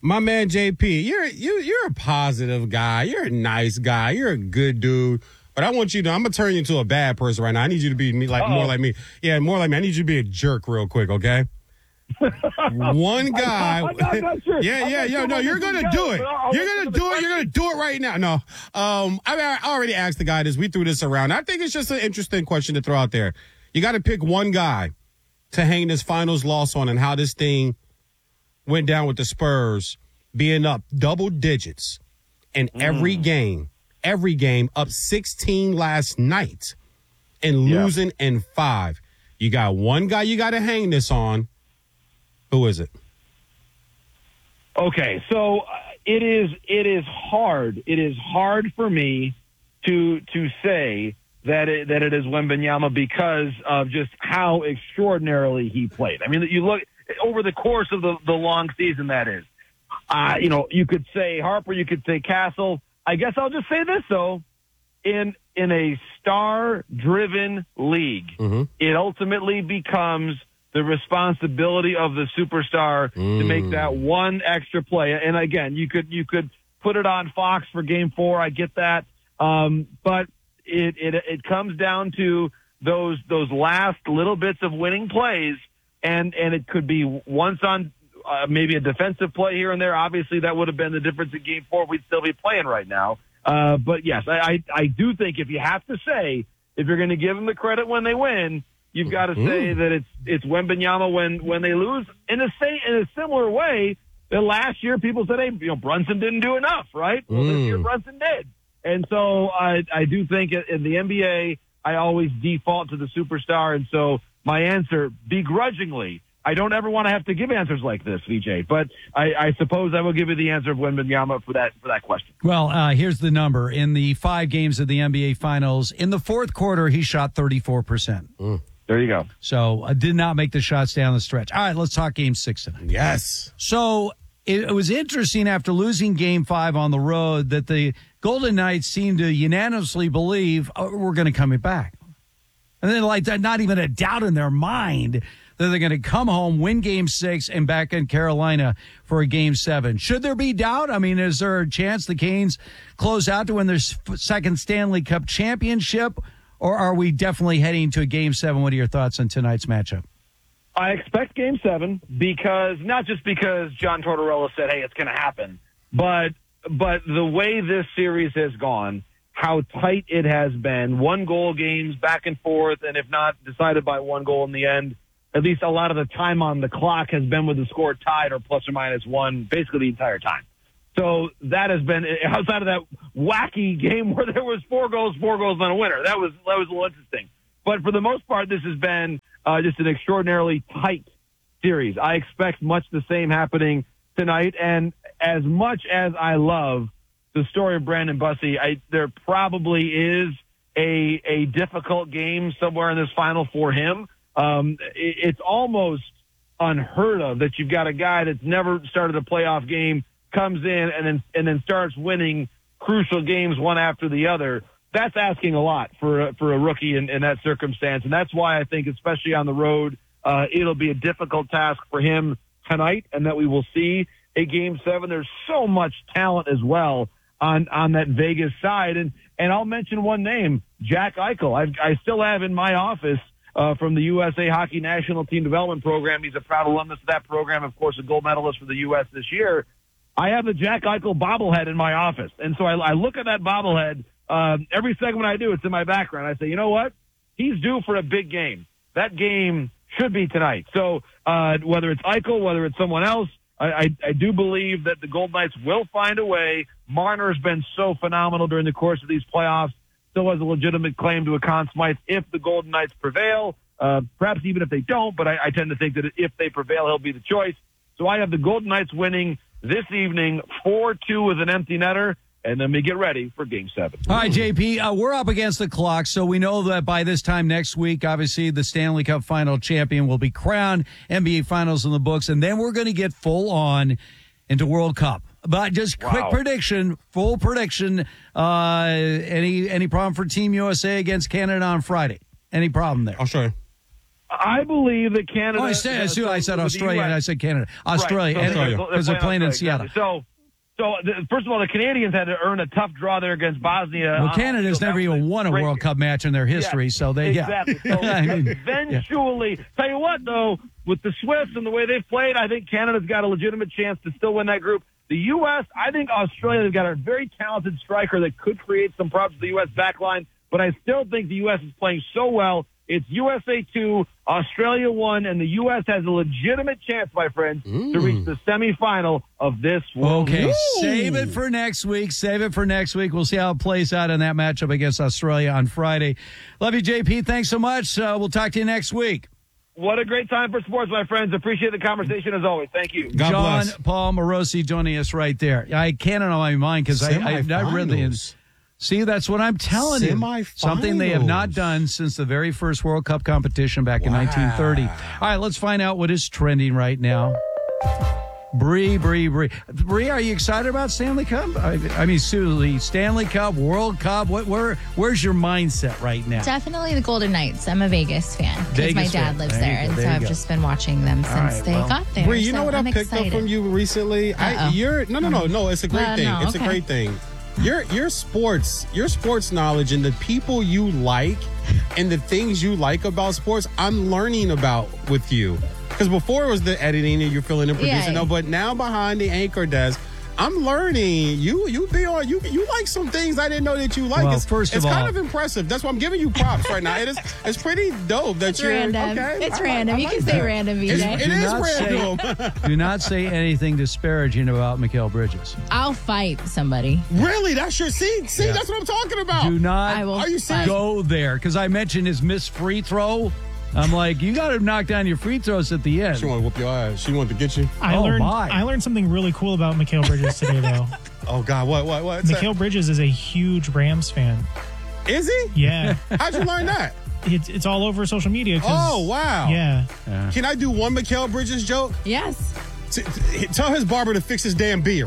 S6: My man J P, you're you you're a positive guy. You're a nice guy. You're a good dude. But I want you to. I'm gonna turn you into a bad person right now. I need you to be me, like Uh-oh. more like me. Yeah, more like me. I need you to be a jerk real quick, okay? One guy.
S24: I'm not, I'm not sure.
S6: Yeah, yeah, yeah. No, you're gonna do it. You're gonna do it. You're gonna do it right now. No, um, I, I already asked the guy this. We threw this around. I think it's just an interesting question to throw out there. You got to pick one guy to hang this finals loss on, and how this thing went down with the Spurs being up double digits in every mm. game, every game up sixteen last night, and losing yeah. in five. You got one guy you got to hang this on. Who is it?
S24: Okay, so uh, it is it is hard. It is hard for me to to say that it, that it is Wembanyama because of just how extraordinarily he played. I mean, you look over the course of the, the long season. That is, uh, you know, you could say Harper, you could say Castle. I guess I'll just say this though: in in a star-driven league, mm-hmm. it ultimately becomes the responsibility of the superstar mm. to make that one extra play. And again, you could you could put it on Fox for Game Four. I get that, um, but it, it it comes down to those those last little bits of winning plays, and and it could be once on uh, maybe a defensive play here and there. Obviously, that would have been the difference in Game Four. We'd still be playing right now. Uh, but yes, I, I I do think if you have to say if you're going to give them the credit when they win, you've got to say that it's it's Wembanyama when, when they lose. In a say in a similar way, that last year people said, hey, you know, Brunson didn't do enough, right? Well, mm. this year Brunson did, and so I I do think in the N B A I always default to the superstar, and so my answer, begrudgingly, I don't ever want to have to give answers like this, V J, but I, I suppose I will give you the answer of Wembanyama for that for that question.
S5: Well, uh, here's the number. In the five games of the N B A Finals, in the fourth quarter, he shot thirty-four percent.
S24: Mm. There you go.
S5: So I uh, did not make the shots down the stretch. All right, let's talk game six tonight.
S6: Yes.
S5: So it, it was interesting after losing game five on the road that the Golden Knights seemed to unanimously believe, oh, we're going to come back. And then like not even a doubt in their mind that they're going to come home, win game six, and back in Carolina for a game seven. Should there be doubt? I mean, is there a chance the Canes close out to win their second Stanley Cup championship? Or are we definitely heading to a game seven? What are your thoughts on tonight's matchup?
S24: I expect game seven because not just because John Tortorella said, hey, it's going to happen, but but the way this series has gone, how tight it has been, one goal games back and forth, and if not decided by one goal in the end, at least a lot of the time on the clock has been with the score tied or plus or minus one basically the entire time. So that has been outside of that wacky game where there was four goals, four goals on a winner. That was that was a little interesting. But for the most part, this has been uh, just an extraordinarily tight series. I expect much the same happening tonight. And as much as I love the story of Brandon Bussi, I, there probably is a a difficult game somewhere in this final for him. Um, it, it's almost unheard of that you've got a guy that's never started a playoff game, comes in and then and then starts winning crucial games one after the other. That's asking a lot for a, for a rookie in, in that circumstance, and that's why I think, especially on the road, uh, it'll be a difficult task for him tonight, and that we will see a game seven. There's so much talent as well on on that Vegas side, and and I'll mention one name, Jack Eichel. I I still have in my office uh, from the U S A Hockey National Team Development Program. He's a proud alumnus of that program, of course, a gold medalist for the U S this year. I have the Jack Eichel bobblehead in my office. And so I, I look at that bobblehead. Um, every segment I do, it's in my background. I say, you know what? He's due for a big game. That game should be tonight. So uh, whether it's Eichel, whether it's someone else, I, I, I do believe that the Golden Knights will find a way. Marner's been so phenomenal during the course of these playoffs. Still has a legitimate claim to a Conn Smythe if the Golden Knights prevail. Uh, perhaps even if they don't, but I, I tend to think that if they prevail, he'll be the choice. So I have the Golden Knights winning this evening, four two with an empty netter, and then we get ready for game seven.
S5: All right, J P, uh, we're up against the clock, so we know that by this time next week, obviously, the Stanley Cup final champion will be crowned, N B A Finals in the books, and then we're going to get full on into World Cup. But just
S24: Wow.
S5: quick prediction, full prediction, uh, any any problem for Team U S A against Canada on Friday? Any problem there?
S6: I'll show you.
S24: I believe that Canada.
S5: Oh, I said, I said, I said
S24: with the
S5: Australia,
S24: U S
S5: and I said Canada. Australia,
S24: Right. So
S5: and-
S24: they're-
S5: because they're playing in Seattle.
S24: So, so the, first of all, the Canadians had to earn a tough draw there against Bosnia.
S5: Well,
S24: Uh,
S5: Canada's
S24: so
S5: never
S24: that was
S5: even won a
S24: great-
S5: World Cup match in their history,
S24: Yeah,
S5: so they,
S24: exactly.
S5: yeah.
S24: So
S5: I mean,
S24: eventually, tell you what, though, with the Swiss and the way they've played, I think Canada's got a legitimate chance to still win that group. The U S, I think Australia's got a very talented striker that could create some problems for the U S backline, but I still think the U S is playing so well. It's U S A two, Australia one, and the U S has a legitimate chance, my friends, to reach the semifinal of this World
S5: Okay,
S24: Cup.
S5: save it for next week. Save it for next week. We'll see how it plays out in that matchup against Australia on Friday. Love you, J P. Thanks so much. Uh, we'll talk to you next week.
S24: What a great time for sports, my friends. Appreciate the conversation as always. Thank you.
S5: John Paul Morosi joining us right there. I can't on my mind because I, I've not read the.
S6: Semifinals.
S5: See, that's what I'm telling you.
S6: Semifinals.
S5: Something they have not done since the very first World Cup competition back in nineteen thirty. All right, let's find out what is trending right now. Bree, Bree, Bree. Bree, are you excited about Stanley Cup? I, I mean, seriously, Stanley Cup, World Cup. What, where, where's your mindset right now?
S2: Definitely the Golden Knights. I'm a Vegas fan because
S6: Vegas
S2: my dad
S6: fan.
S2: lives
S6: There
S2: there,
S6: you go,
S2: and
S6: there
S2: so
S6: you
S2: I've
S6: go.
S2: just been watching them since
S6: right,
S2: they
S6: well,
S2: got there.
S6: Bree, you
S2: so
S6: know what
S2: I'm
S6: I picked
S2: excited.
S6: up from you recently? I,
S2: Uh-oh.
S6: you're no, no, no, no. It's a great
S2: Uh,
S6: thing.
S2: no,
S6: it's
S2: okay.
S6: a great thing. Your your sports, your sports knowledge, and the people you like, and the things you like about sports, I'm learning about with you. Because before it was the editing and you're filling in producing,
S2: Yeah.
S6: no, but now behind the anchor desk, I'm learning. You you be on you you like some things I didn't know that you like.
S5: Well,
S6: it's
S5: first of
S6: it's kind
S5: all-
S6: of impressive. That's why I'm giving you props right now. It is it's pretty dope that
S2: It's
S6: you're
S2: random.
S6: okay.
S2: It's
S6: I like-
S2: random.
S6: I
S2: You
S6: like
S2: can say
S6: that.
S2: random, V J.
S6: It's- It
S5: Do
S6: is
S5: not say-
S6: random.
S5: Do not say anything disparaging about Mikal Bridges.
S2: I'll fight somebody.
S6: Really? That's your see? See,
S5: Yeah.
S6: that's what I'm talking about.
S5: Do not
S2: I will
S6: Are you serious?
S5: go there because I mentioned his missed free throw. I'm like, you got to knock down your free throws at the end.
S6: She want to whoop your ass. She wanted to get you.
S8: I
S5: Oh,
S8: learned
S5: my.
S8: I learned something really cool about Mikal Bridges today, though.
S6: Oh God, what, what, what? What's that?
S8: Mikal Bridges is a huge Rams fan.
S6: Is he?
S8: Yeah,
S6: How'd you learn that?
S8: it's it's all over social media. 'cause-
S6: Oh wow.
S8: Yeah.
S6: Can I do one Mikal Bridges joke?
S2: Yes.
S6: T- t- tell his barber to fix his damn beard.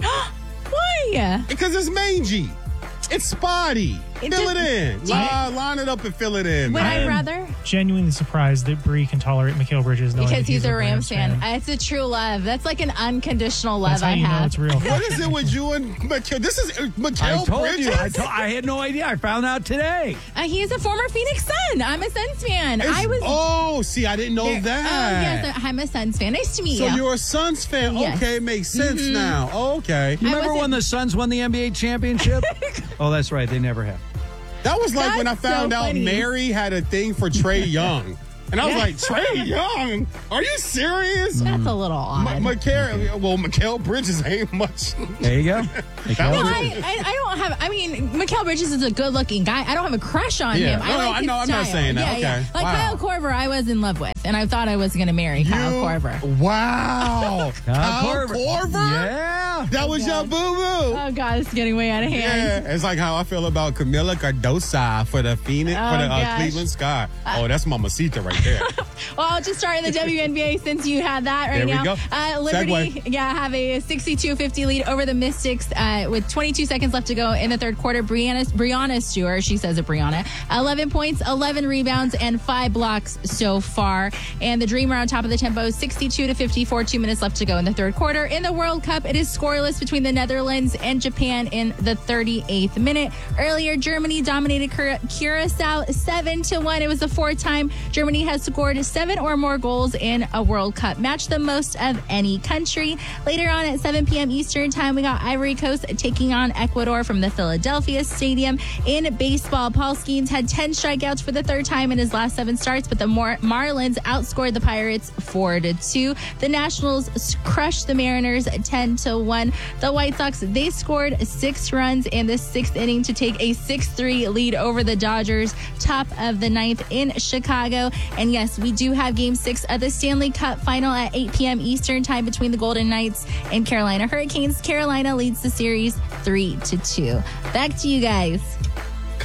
S2: Why?
S6: Because it's mangy. It's spotty.
S2: It
S6: fill
S2: just-
S6: it in.
S2: do you-
S6: Line, line it up and fill it in.
S2: Would
S6: man.
S2: I rather?
S8: Genuinely surprised that Bree can tolerate Mikal Bridges knowing
S2: Because
S8: that
S2: he's a Rams fan. It's a true love. That's like an unconditional love
S8: That's how
S2: I
S8: you know
S2: have.
S8: it's real.
S6: What is it with you and Mikal? This is uh, Mikal
S5: I told
S6: Bridges.
S5: you. I, to- I had no idea. I found out today.
S2: Uh, he's a former Phoenix Sun. I'm a Suns fan.
S6: It's-
S2: I was.
S6: Oh, see, I didn't know
S2: there-
S6: that.
S2: Oh, yes, I'm a Suns fan. Nice to meet
S6: So
S2: you.
S6: you're a Suns fan.
S2: Yes.
S6: Okay, makes sense
S2: Mhm.
S6: now. Okay.
S5: You
S2: I
S5: remember
S2: wasn't-
S5: when the Suns won the N B A championship? Oh, that's right. They never have.
S6: That was like
S2: That's
S6: when I found
S2: so
S6: out
S2: funny.
S6: Mary had a thing for Trey Young. And I was
S2: Yeah.
S6: like, Trey Young? Are you serious?
S2: That's a little odd.
S6: M- Mikal, well, Mikal Bridges ain't much.
S5: There you go.
S6: That
S2: No,
S6: was-
S2: I, I, I don't have. I mean, Mikal Bridges is a good-looking guy. I don't have a crush on
S6: Yeah.
S2: him. I
S6: No, no,
S2: like
S6: I
S2: his
S6: know, I'm not
S2: style.
S6: saying that.
S2: Yeah,
S6: Okay.
S2: yeah. Like
S6: Wow.
S2: Kyle Korver, I was in love with, and I thought I was going to marry Kyle
S6: You-
S2: Korver.
S6: Wow. Kyle Korver?
S5: Yeah.
S6: That was your boo-boo.
S2: Oh God, it's getting way out of hand.
S6: Yeah, it's like how I feel about Camila Cardosa for the Phoenix,
S2: Oh,
S6: for the uh,
S2: gosh.
S6: Cleveland Sky. Oh, that's Mamacita right there.
S2: Well, I'll just start in the W N B A since you had that right
S6: There we
S2: now.
S6: go.
S2: Uh, Liberty,
S6: Segue.
S2: yeah, have a sixty-two fifty lead over the Mystics uh, with twenty-two seconds left to go in the third quarter. Brianna, Brianna Stewart, she says it, Brianna, eleven points, eleven rebounds, and five blocks so far. And the Dreamer on top of the tempo, sixty-two to fifty-four, two minutes left to go in the third quarter. In the World Cup, it is scoreless between the Netherlands and Japan in the thirty-eighth minute. Earlier, Germany dominated Cura- Curacao seven to one. It was the fourth time Germany has scored seven or more goals in a World Cup match, the most of any country. Later on at seven p.m. Eastern time, we got Ivory Coast taking on Ecuador from the Philadelphia Stadium. In baseball, Paul Skeens had ten strikeouts for the third time in his last seven starts, but the Mar- Marlins outscored the Pirates four to two. The Nationals crushed the Mariners ten to one. The White Sox, they scored six runs in the sixth inning to take a six three lead over the Dodgers, top of the ninth in Chicago. And yes, we do have game six of the Stanley Cup final at eight p.m. Eastern time between the Golden Knights and Carolina Hurricanes. Carolina leads the series three to two. Back to you guys.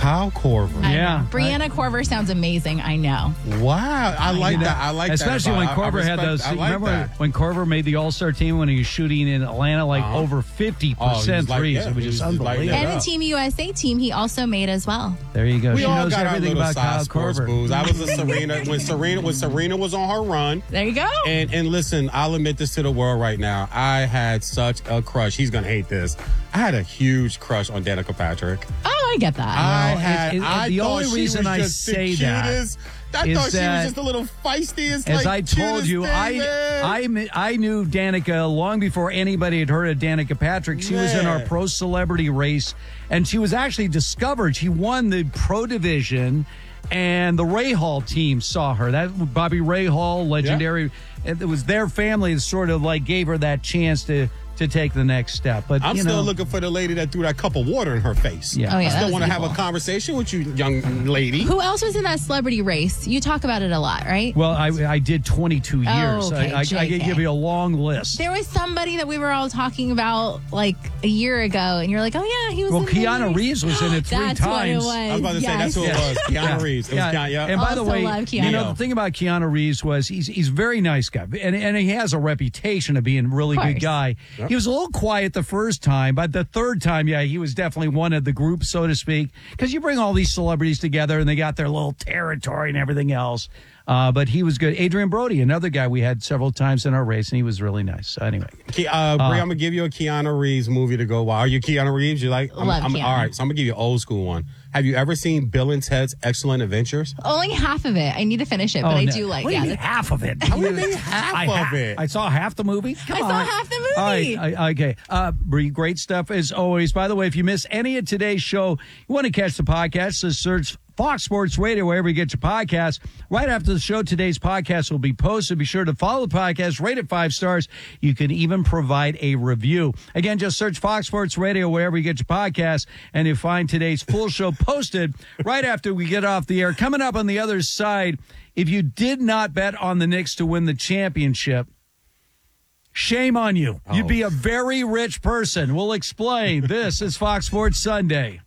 S6: Kyle Korver.
S2: I
S5: Yeah.
S2: know. Brianna Korver sounds amazing. I know.
S6: Wow. I like that. I like
S5: Especially
S6: that.
S5: when
S6: about- I- I
S5: Korver had
S6: respect-
S5: those.
S6: I like
S5: remember
S6: that.
S5: when Korver made the All Star team when he was shooting in Atlanta like
S6: Uh-huh.
S5: over fifty
S6: Oh, he was
S5: percent
S6: like-
S5: threes.
S6: yeah,
S5: it was
S6: he
S5: just
S6: was lighting
S5: unbelievable.
S6: it
S2: And the Team U S A team he also made as well.
S5: There you go.
S6: We
S5: She
S6: all
S5: knows
S6: got our
S5: everything
S6: little
S5: about
S6: side
S5: Kyle
S6: sports
S5: Korver.
S6: booze. I was a Serena when Serena when Serena was on her run.
S2: There you go.
S6: And and listen, I'll admit this to the world right now. I had such a crush. He's gonna hate this. I had a huge crush on Danica Patrick.
S2: Oh, I get that.
S6: I
S5: Well,
S6: had.
S5: it- it-
S6: I
S5: the
S6: thought
S5: only
S6: she
S5: reason
S6: was
S5: I
S6: just the
S5: say that
S6: cutest. I
S5: is
S6: thought she
S5: that,
S6: was just a little feistiest.
S5: As
S6: like,
S5: I told
S6: cutest
S5: you,
S6: thing,
S5: I,
S6: man.
S5: I kn- I knew Danica long before anybody had heard of Danica Patrick. She was in our
S6: Man.
S5: pro celebrity race, and she was actually discovered. She won the pro division, and the Ray Hall team saw her. That Bobby Ray Hall, legendary. It was their family that sort of like gave her that chance to to take the next step. But
S6: I'm
S5: you
S6: still
S5: know,
S6: looking for the lady that threw that cup of water in her face.
S5: Yeah.
S2: Oh, yeah,
S6: I
S2: that
S6: still
S2: was
S6: want to have a
S2: evil.
S6: conversation with you, young lady.
S2: Who else was in that celebrity race? You talk about it a lot, right?
S5: Well, I, I did twenty-two years.
S2: Oh, okay,
S5: I, I, I
S2: J
S5: could
S2: K.
S5: give you a long list.
S2: There was somebody that we were all talking about like a year ago, and you're like, oh, yeah, he was
S5: Well,
S2: in the
S5: Keanu
S2: race.
S5: Reeves was in it three
S2: That's
S5: times.
S2: what it was.
S6: I was about to say,
S2: Yes.
S6: that's who it was. Keanu Reeves. It was Keanu, yeah.
S5: And by the
S2: Also
S5: way,
S2: love
S5: you know,
S2: Keanu.
S5: the thing about Keanu Reeves was he's he's a very nice guy, and and he has a reputation of being a really
S2: Of
S5: good
S2: course.
S5: guy.
S6: Yep.
S5: He was a little quiet the first time, but the third time, yeah, he was definitely one of the group, so to speak. Because you bring all these celebrities together, and they got their little territory and everything else. Uh, but he was good. Adrian Brody, another guy we had several times in our race, and he was really nice. So anyway,
S6: Ke- uh, Bree, I'm gonna give you a Keanu Reeves movie to go. Wow, are you Keanu Reeves? You like? I'm,
S2: Love
S6: I'm,
S2: Keanu.
S6: all right, so I'm gonna give you an old school one. Have you ever seen Bill and Ted's Excellent Adventures?
S2: Only half of it. I need to finish it, but
S5: Oh,
S2: I
S5: no.
S2: do like
S5: What do you
S2: yeah.
S5: mean
S2: that's-
S5: half of it.
S6: How do you mean half
S5: I
S6: of
S5: ha-
S6: it?
S5: I saw half the movie. Come
S2: I
S5: on.
S2: saw half the movie.
S5: All right, I, okay. Uh, Bree, great stuff as always. By the way, if you miss any of today's show, you want to catch the podcast, just search Fox Sports Radio wherever you get your podcasts. Right after the show, today's podcast will be posted. Be sure to follow the podcast, rate it five stars. You can even provide a review. Again, just search Fox Sports Radio wherever you get your podcasts, and you'll find today's full show posted right after we get off the air. Coming up on the other side, if you did not bet on the Knicks to win the championship, shame on you. You'd be a very rich person. We'll explain. This is Fox Sports Sunday.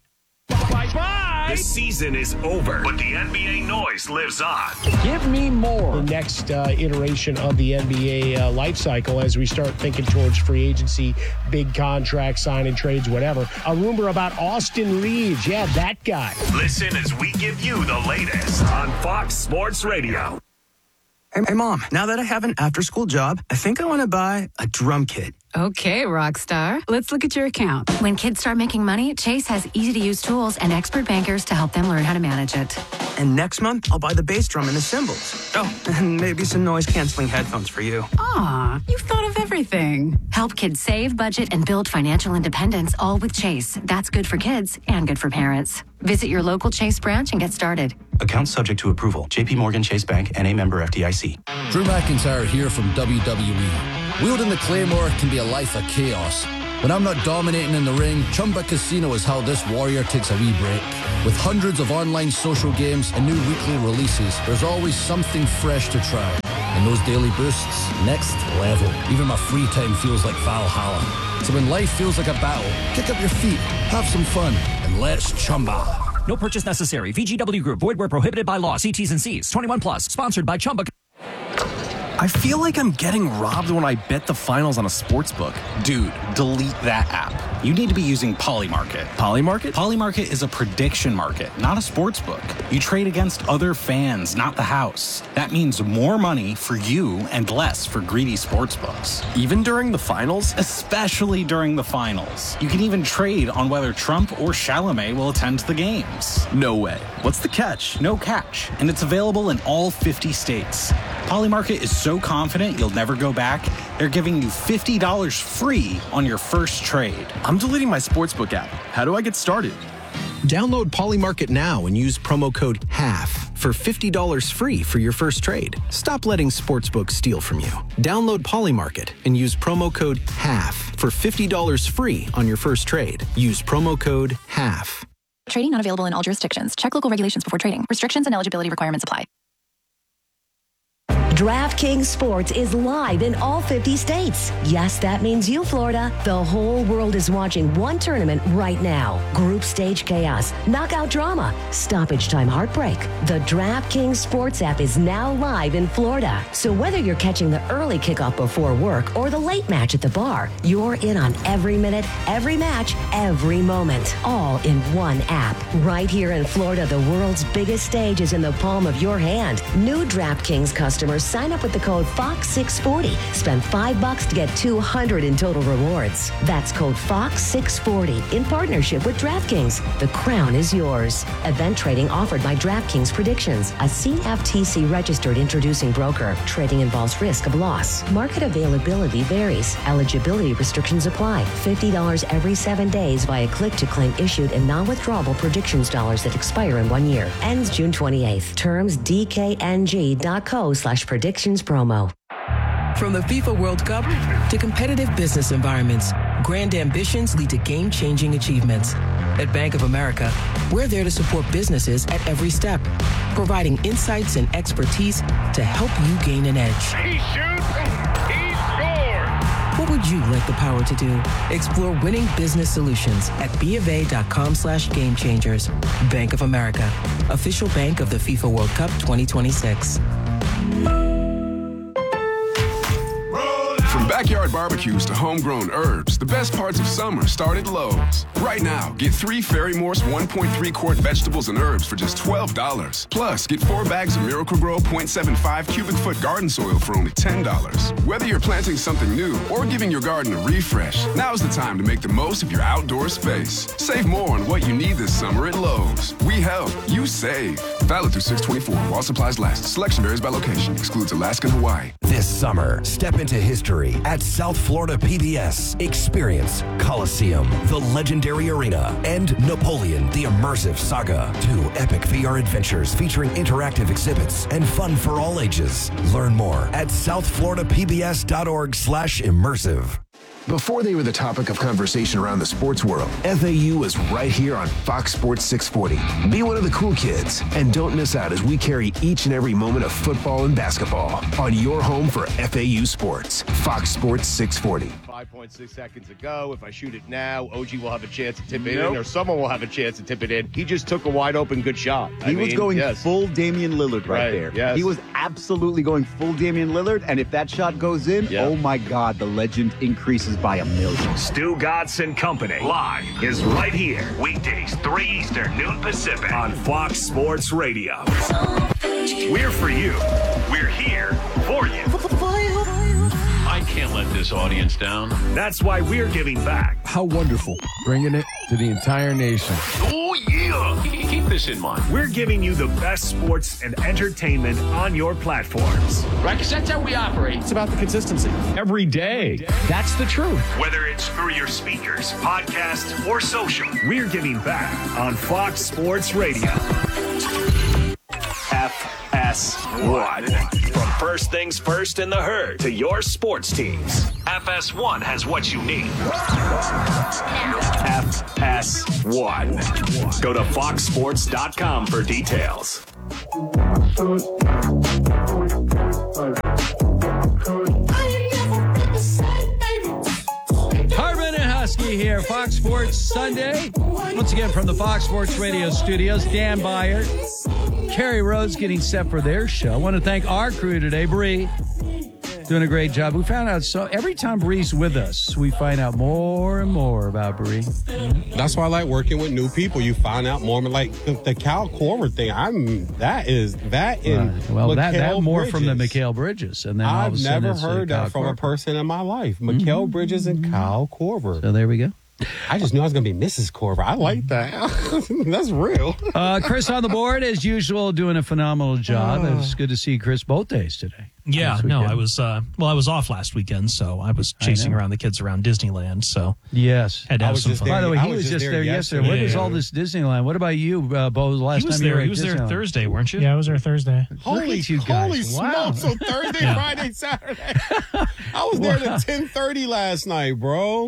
S1: The season is over, but the N B A noise lives on.
S3: Give me more. The next uh, iteration of the N B A uh, life cycle as we start thinking towards free agency, big contracts, signing trades, whatever. A rumor about Austin Reeves. Yeah, that guy.
S1: Listen as we give you the latest on Fox Sports Radio.
S4: Hey, hey, Mom, now that I have an after-school job, I think I want to buy a drum kit.
S7: Okay, Rockstar. Let's look at your account.
S23: When kids start making money, Chase has easy-to-use tools and expert bankers to help them learn how to manage it.
S4: And next month, I'll buy the bass drum and the cymbals. Oh, and maybe some noise-canceling headphones for you.
S7: Aw, you've thought of everything.
S23: Help kids save, budget, and build financial independence, all with Chase. That's good for kids and good for parents. Visit your local Chase branch and get started.
S12: Account subject to approval. J P Morgan Chase Bank, N A member F D I C.
S25: Drew McIntyre here from W W E. Wielding the Claymore can be a life of chaos. When I'm not dominating in the ring, Chumba Casino is how this warrior takes a wee break. With hundreds of online social games and new weekly releases, there's always something fresh to try. And those daily boosts, next level. Even my free time feels like Valhalla. So when life feels like a battle, kick up your feet, have some fun, and let's Chumba.
S10: No purchase necessary. V G W Group. Void where prohibited by law. See T's and C's. twenty-one plus. Sponsored by Chumba.
S26: I feel like I'm getting robbed when I bet the finals on a sportsbook.
S27: Dude, delete that app. You need to be using Polymarket.
S26: Polymarket?
S27: Polymarket is a prediction market, not a sportsbook. You trade against other fans, not the house. That means more money for you and less for greedy sportsbooks.
S26: Even during the finals?
S27: Especially during the finals. You can even trade on whether Trump or Chalamet will attend the games.
S26: No way. What's the catch?
S27: No catch. And it's available in all fifty states. Polymarket is so confident you'll never go back, they're giving you fifty dollars free on your first trade.
S26: I'm deleting my sportsbook app. How do I get started?
S28: Download Polymarket now and use promo code HALF for fifty dollars free for your first trade. Stop letting sportsbooks steal from you. Download Polymarket and use promo code HALF for fifty dollars free on your first trade. Use promo code HALF.
S23: Trading not available in all jurisdictions. Check local regulations before trading. Restrictions and eligibility requirements apply.
S9: DraftKings Sports is live in all fifty states. Yes, that means you, Florida. The whole world is watching one tournament right now. Group stage chaos, knockout drama, stoppage time heartbreak. The DraftKings Sports app is now live in Florida. So whether you're catching the early kickoff before work or the late match at the bar, you're in on every minute, every match, every moment. All in one app. Right here in Florida, the world's biggest stage is in the palm of your hand. New DraftKings customers sign up with the code Fox six forty. Spend five bucks to get two hundred in total rewards. That's code Fox six forty in partnership with DraftKings. The crown is yours. Event trading offered by DraftKings Predictions, a C F T C registered introducing broker. Trading involves risk of loss. Market availability varies. Eligibility restrictions apply. fifty dollars every seven days via click to claim issued and non-withdrawable predictions dollars that expire in one year. Ends June twenty-eighth. Terms D K N G dot co slash predictions promo.
S11: From the FIFA World Cup to competitive business environments, grand ambitions lead to game-changing achievements. At Bank of America, we're there to support businesses at every step, providing insights and expertise to help you gain an edge.
S13: He shoots, he scores!
S11: What would you like the power to do? Explore winning business solutions at BofA.com slash game changers. Bank of America, official bank of the FIFA World Cup twenty twenty-six.
S14: From backyard barbecues to homegrown herbs, the best parts of summer start at Lowe's. Right now, get three Ferry Morse one point three quart vegetables and herbs for just twelve dollars. Plus, get four bags of Miracle-Gro point seven five cubic foot garden soil for only ten dollars. Whether you're planting something new or giving your garden a refresh, now's the time to make the most of your outdoor space. Save more on what you need this summer at Lowe's. We help, you save. Valid through six twenty-four while supplies last. Selection varies by location. Excludes Alaska and Hawaii.
S15: This summer, step into history at South Florida P B S. Experience Coliseum, the legendary arena, and Napoleon, the immersive saga. Two epic V R adventures featuring interactive exhibits and fun for all ages. Learn more at southfloridapbs.org slash immersive.
S16: Before they were the topic of conversation around the sports world, F A U is right here on Fox Sports six forty. Be one of the cool kids, and don't miss out as we carry each and every moment of football and basketball on your home for F A U sports. Fox Sports six forty.
S17: five point six seconds ago. If I shoot it now, O G will have a chance to tip it
S18: Nope.
S17: in, or someone will have a chance to tip it in. He just took a wide open good shot.
S18: He
S17: I
S18: was
S17: mean,
S18: going
S17: yes.
S18: full Damian Lillard right,
S17: Right,
S18: there.
S17: yes.
S18: He was absolutely going full Damian Lillard, and if that shot goes in,
S17: Yeah.
S18: oh my God, the legend increases by a million.
S1: Stu Godson Company live is right here. Weekdays, three Eastern, noon Pacific on Fox Sports Radio. We're for you. We're here for you.
S29: I can't let this audience down.
S1: That's why we're giving back.
S30: How wonderful. Bringing it to the entire nation.
S1: Oh, yeah.
S29: Keep this in mind.
S1: We're giving you the best sports and entertainment on your platforms.
S29: Right, because that's how we operate.
S17: It's about the consistency.
S29: Every day. That's the truth.
S1: Whether it's through your speakers, podcast, or social, we're giving back on Fox Sports Radio. F S one. From First Things First in the Herd to your sports teams, F S one has what you need. F S one. Go to fox sports dot com for details.
S5: Hardman and Husky here, Fox Sports Sunday. Once again from the Fox Sports Radio studios, Dan Byer, Kerry Rhodes getting set for their show. I want to thank our crew today, Bree. Doing a great job. We found out so every time Bree's with us, we find out more and more about Bree.
S6: That's why I like working with new people. You find out more. Like the, the Cal Korver thing. I'm that is that in
S5: Right. Well, that, that
S6: Mikal
S5: more
S6: Bridges.
S5: from the Mikal Bridges, and then all of
S6: I've
S5: a sudden
S6: never
S5: it's, uh,
S6: heard
S5: Kyle
S6: that from a
S5: Korver.
S6: person in my life. Mikal
S5: Mm-hmm.
S6: Bridges and Kyle Korver.
S5: So there we go.
S6: I just knew I was going to be Missus Korver. I like that. That's real.
S5: Uh, Chris on the board as usual, doing a phenomenal job. It was good to see Chris both days today.
S8: Yeah,
S5: This
S8: no,
S5: weekend.
S8: I was, uh, well, I was off last weekend, so I was chasing
S5: know.
S8: around the kids around Disneyland, so.
S5: Yes.
S8: Had to
S6: I
S8: have
S6: was
S8: some
S6: just
S8: fun.
S6: there-
S5: By the way,
S6: I
S5: he
S6: was
S5: was
S6: just
S5: just
S6: there
S5: there yesterday. What
S8: yesterday.
S5: is
S8: Yeah.
S5: all this Disneyland? What about you, uh, Bo? Last
S8: He was
S5: time you
S8: there.
S5: were
S8: He
S5: at
S8: was there
S5: Disneyland?
S8: Thursday, weren't you? Yeah, I was there Thursday.
S6: Holy,
S5: at you
S6: holy
S5: guys. Wow.
S6: smokes. So Thursday,
S8: Yeah.
S6: Friday, Saturday. I was there
S5: Wow.
S6: at ten thirty last night, bro.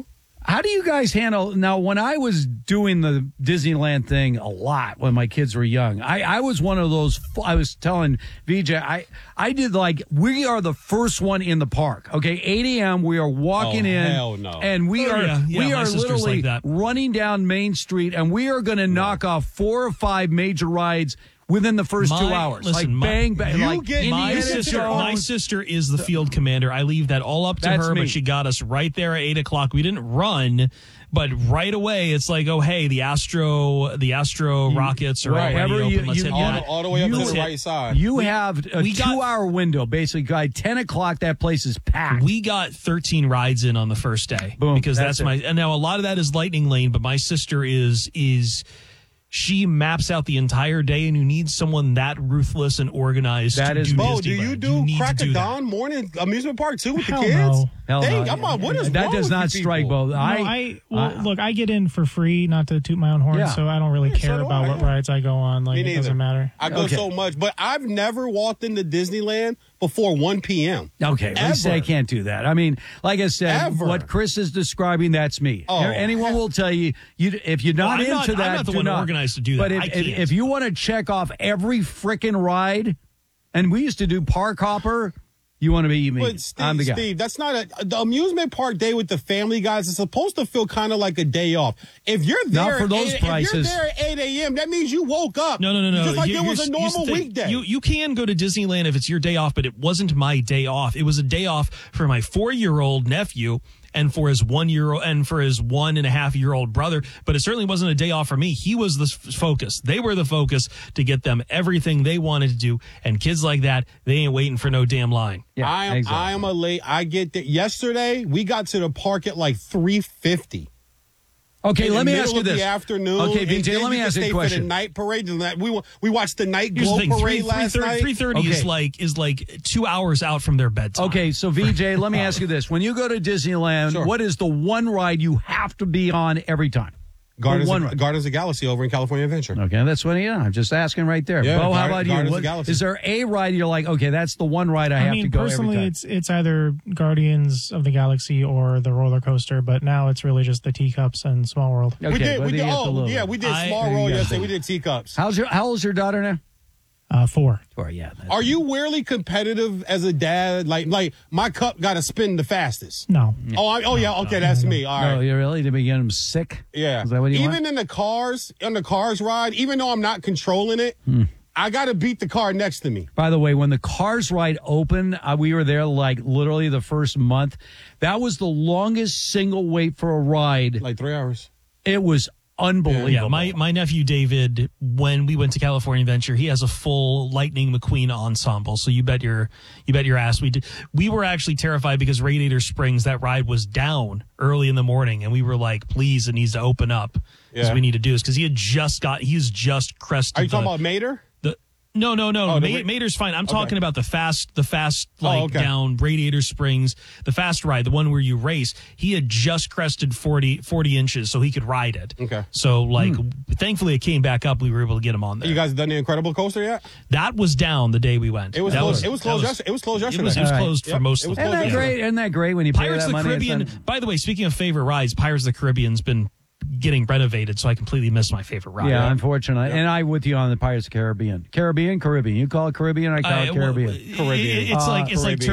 S5: How do you guys handle now? When I was doing the Disneyland thing a lot when my kids were young, I, I was one of those. I was telling V J, I I did like we are the first one in the park. Okay, eight a.m. we are walking
S6: Oh,
S5: in,
S6: hell no.
S5: and we
S2: Oh,
S5: are
S2: yeah. Yeah,
S5: we
S2: my
S5: are
S2: sister's
S5: literally
S2: like that.
S5: running down Main Street, and we are going to knock off four or five major rides within the first
S2: My-
S5: two hours.
S2: listen,
S5: like
S2: my-
S5: bang bang.
S6: You
S5: like
S6: get-
S2: My
S5: Indiana
S2: sister,
S5: Jones.
S2: my sister is the field commander. I leave that all up to
S5: That's
S2: her,
S5: me.
S2: but she got us right there at eight o'clock. We didn't run, but right away it's like, oh hey, the Astro, the Astro rockets are
S5: right.
S2: already
S5: Wherever
S2: open.
S5: you-
S2: Let's
S5: you-
S2: hit
S6: all,
S2: that.
S6: the, all the way up
S5: You
S6: to the
S5: hit-
S6: right side.
S5: You have a
S2: We got-
S5: two-hour window, basically. By ten o'clock, that place is packed.
S2: We got thirteen rides in on the first day.
S5: Boom,
S2: because
S5: that's
S2: that's, my
S5: it.
S2: and now a lot of that is Lightning Lane, but my sister is is she maps out the entire day, and you need someone that ruthless and organized.
S5: That
S2: to
S5: is
S2: do
S5: me.
S6: Bo, do
S2: Disneyland.
S6: you do
S2: need to
S6: crack
S2: do
S6: of
S2: that.
S6: dawn morning amusement park too with
S8: Hell
S6: the kids?
S8: no.
S5: Hell
S6: Dang,
S5: no.
S6: I'm on, what is
S5: that
S6: wrong
S5: does
S6: with
S5: not
S6: you
S5: strike,
S6: people?
S5: Bo.
S8: No,
S5: I,
S8: I, well,
S5: I-
S8: look, I get in for free, not to toot my own horn,
S5: Yeah.
S8: so I don't really
S6: Yeah, so
S8: care
S6: do
S8: about
S6: I,
S8: what
S6: yeah.
S8: rides I go on. Like,
S6: Me
S8: it
S6: neither.
S8: doesn't matter.
S6: I go
S5: Okay.
S6: so much, but I've never walked into Disneyland before one p.m.
S5: Okay, at least
S6: Ever.
S5: I can't do that. I mean, like I said,
S6: Ever.
S5: what Chris is describing, that's me.
S6: Oh,
S5: Anyone will tell you, you if you're not
S2: I'm
S5: into
S2: not- I'm
S5: that,
S2: not the
S5: do
S2: one
S5: not.
S2: organized to do that.
S5: But if,
S2: I
S5: if,
S2: can't.
S5: if you want to check off every freaking ride, and we used to do Park Hopper, you want to be me.
S6: But Steve,
S5: I'm the guy.
S6: Steve, that's not a the amusement park day with the family guys. It's supposed to feel kind of like a day off. If you're
S5: Not
S6: there,
S5: for
S6: at
S5: those
S6: eight,
S5: prices.
S6: If you're there at eight a.m., that means you woke up.
S2: No, no, no, no.
S6: Just like
S2: You-
S6: it was a
S2: you're-
S6: normal
S2: you-
S6: weekday.
S2: You you can go to Disneyland if it's your day off, but it wasn't my day off. It was a day off for my four year old nephew and for his one year old and for his one and a half year old brother. But it certainly wasn't a day off for me. He was the f- focus. They were the focus to get them everything they wanted to do. And kids like that, they ain't waiting for no damn line.
S5: Yeah,
S6: I am.
S5: exactly.
S6: I am a late. I get there. Yesterday, we got to the park at like three fifty.
S5: Okay,
S6: in
S5: let
S6: the
S5: me
S6: middle
S5: ask you
S6: of
S5: this.
S6: The afternoon.
S5: Okay,
S6: and
S5: V J,
S6: then
S5: let me
S6: we
S5: ask
S6: could
S5: you a
S6: stay For
S5: question.
S6: the night parade, and that- we we watched the night
S2: Here's the
S6: glow
S2: thing:
S6: parade
S2: three
S6: last night.
S2: three thirty is
S5: Okay.
S2: like is like two hours out from their bedtime.
S5: Okay, so V J, let me ask you this. When you go to Disneyland,
S6: Sure.
S5: what is the one ride you have to be on every time?
S6: Gardens,
S5: The one
S6: of,
S5: ride.
S6: Gardens of the Galaxy over in California Adventure.
S5: Okay, that's what yeah, I'm just asking right there.
S6: Yeah,
S5: Bo, how
S6: Guard-
S5: about you?
S6: Guardians of
S5: What-
S6: the Galaxy.
S5: Is there a ride you're like, okay, that's the one ride I,
S8: I
S5: have
S8: mean,
S5: to go every
S8: personally,
S5: time?
S8: it's it's either Guardians of the Galaxy or the roller coaster, but now it's really just the teacups and Small World.
S5: Okay,
S6: we did.
S5: what
S6: We
S5: do
S6: did.
S5: you have to
S6: Oh,
S5: look
S6: yeah,
S5: at?
S6: we did
S2: I-
S6: small
S5: There you
S6: roll
S5: go.
S6: yesterday. We did teacups.
S5: How's your how old's your daughter now?
S8: Uh, four.
S5: Four, yeah. that's-
S6: Are you weirdly competitive as a dad? Like, like my cup got to spin the fastest.
S8: No.
S6: Oh, I, oh yeah. Okay, that's me. All right.
S5: No, you really to begin them sick?
S6: Yeah.
S5: Is that what you
S6: even
S5: want?
S6: in the cars, on the cars ride, even though I'm not controlling it,
S5: Hmm.
S6: I got to beat the car next to me.
S5: By the way, when the Cars ride opened, uh, we were there like literally the first month. That was the longest single wait for a ride.
S6: Like three hours.
S5: It was unbelievable.
S2: Yeah, my, my nephew David, when we went to California Adventure, he has a full Lightning McQueen ensemble. So you bet your you bet your ass we did. We were actually terrified because Radiator Springs, that ride was down early in the morning, and we were like, please, it needs to open up because
S6: Yeah.
S2: we need to do this because he had just got he's just crested.
S6: Are you talking
S2: the-
S6: about Mater?
S2: the no no no
S6: Oh, the
S2: Ma-
S6: ra-
S2: Mater's fine. I'm
S6: Okay.
S2: talking about the fast the fast like
S6: Oh, okay.
S2: down Radiator Springs, the fast ride, the one where you race. He had just crested forty, forty inches so he could ride it.
S6: Okay.
S2: So like
S5: Hmm.
S2: thankfully it came back up. We were able to get him on there.
S6: You guys done the Incredible Coaster yet?
S2: That was down the day we went.
S6: It was
S2: That
S6: closed. it was
S2: that
S6: closed. yesterday. It was closed
S2: It
S6: yesterday.
S2: was, it was
S5: All right.
S2: closed for
S6: Yep,
S2: most
S6: it
S2: of
S6: was
S2: the
S5: Isn't
S6: closed
S5: that
S6: yesterday.
S5: great? Isn't that great when you pay
S2: Pirates
S5: that
S2: of the
S5: money? and
S2: Caribbean.
S5: spend-
S2: By the way, speaking of favorite rides, Pirates of the Caribbean's been getting renovated, so I completely missed my favorite ride.
S5: Yeah, unfortunately. And I with you on the Pirates of the Caribbean. Caribbean, Caribbean. You call it Caribbean, I call
S2: I-
S5: it Caribbean.
S2: well, it- It's
S5: Uh,
S2: like it's like
S6: Caribbean.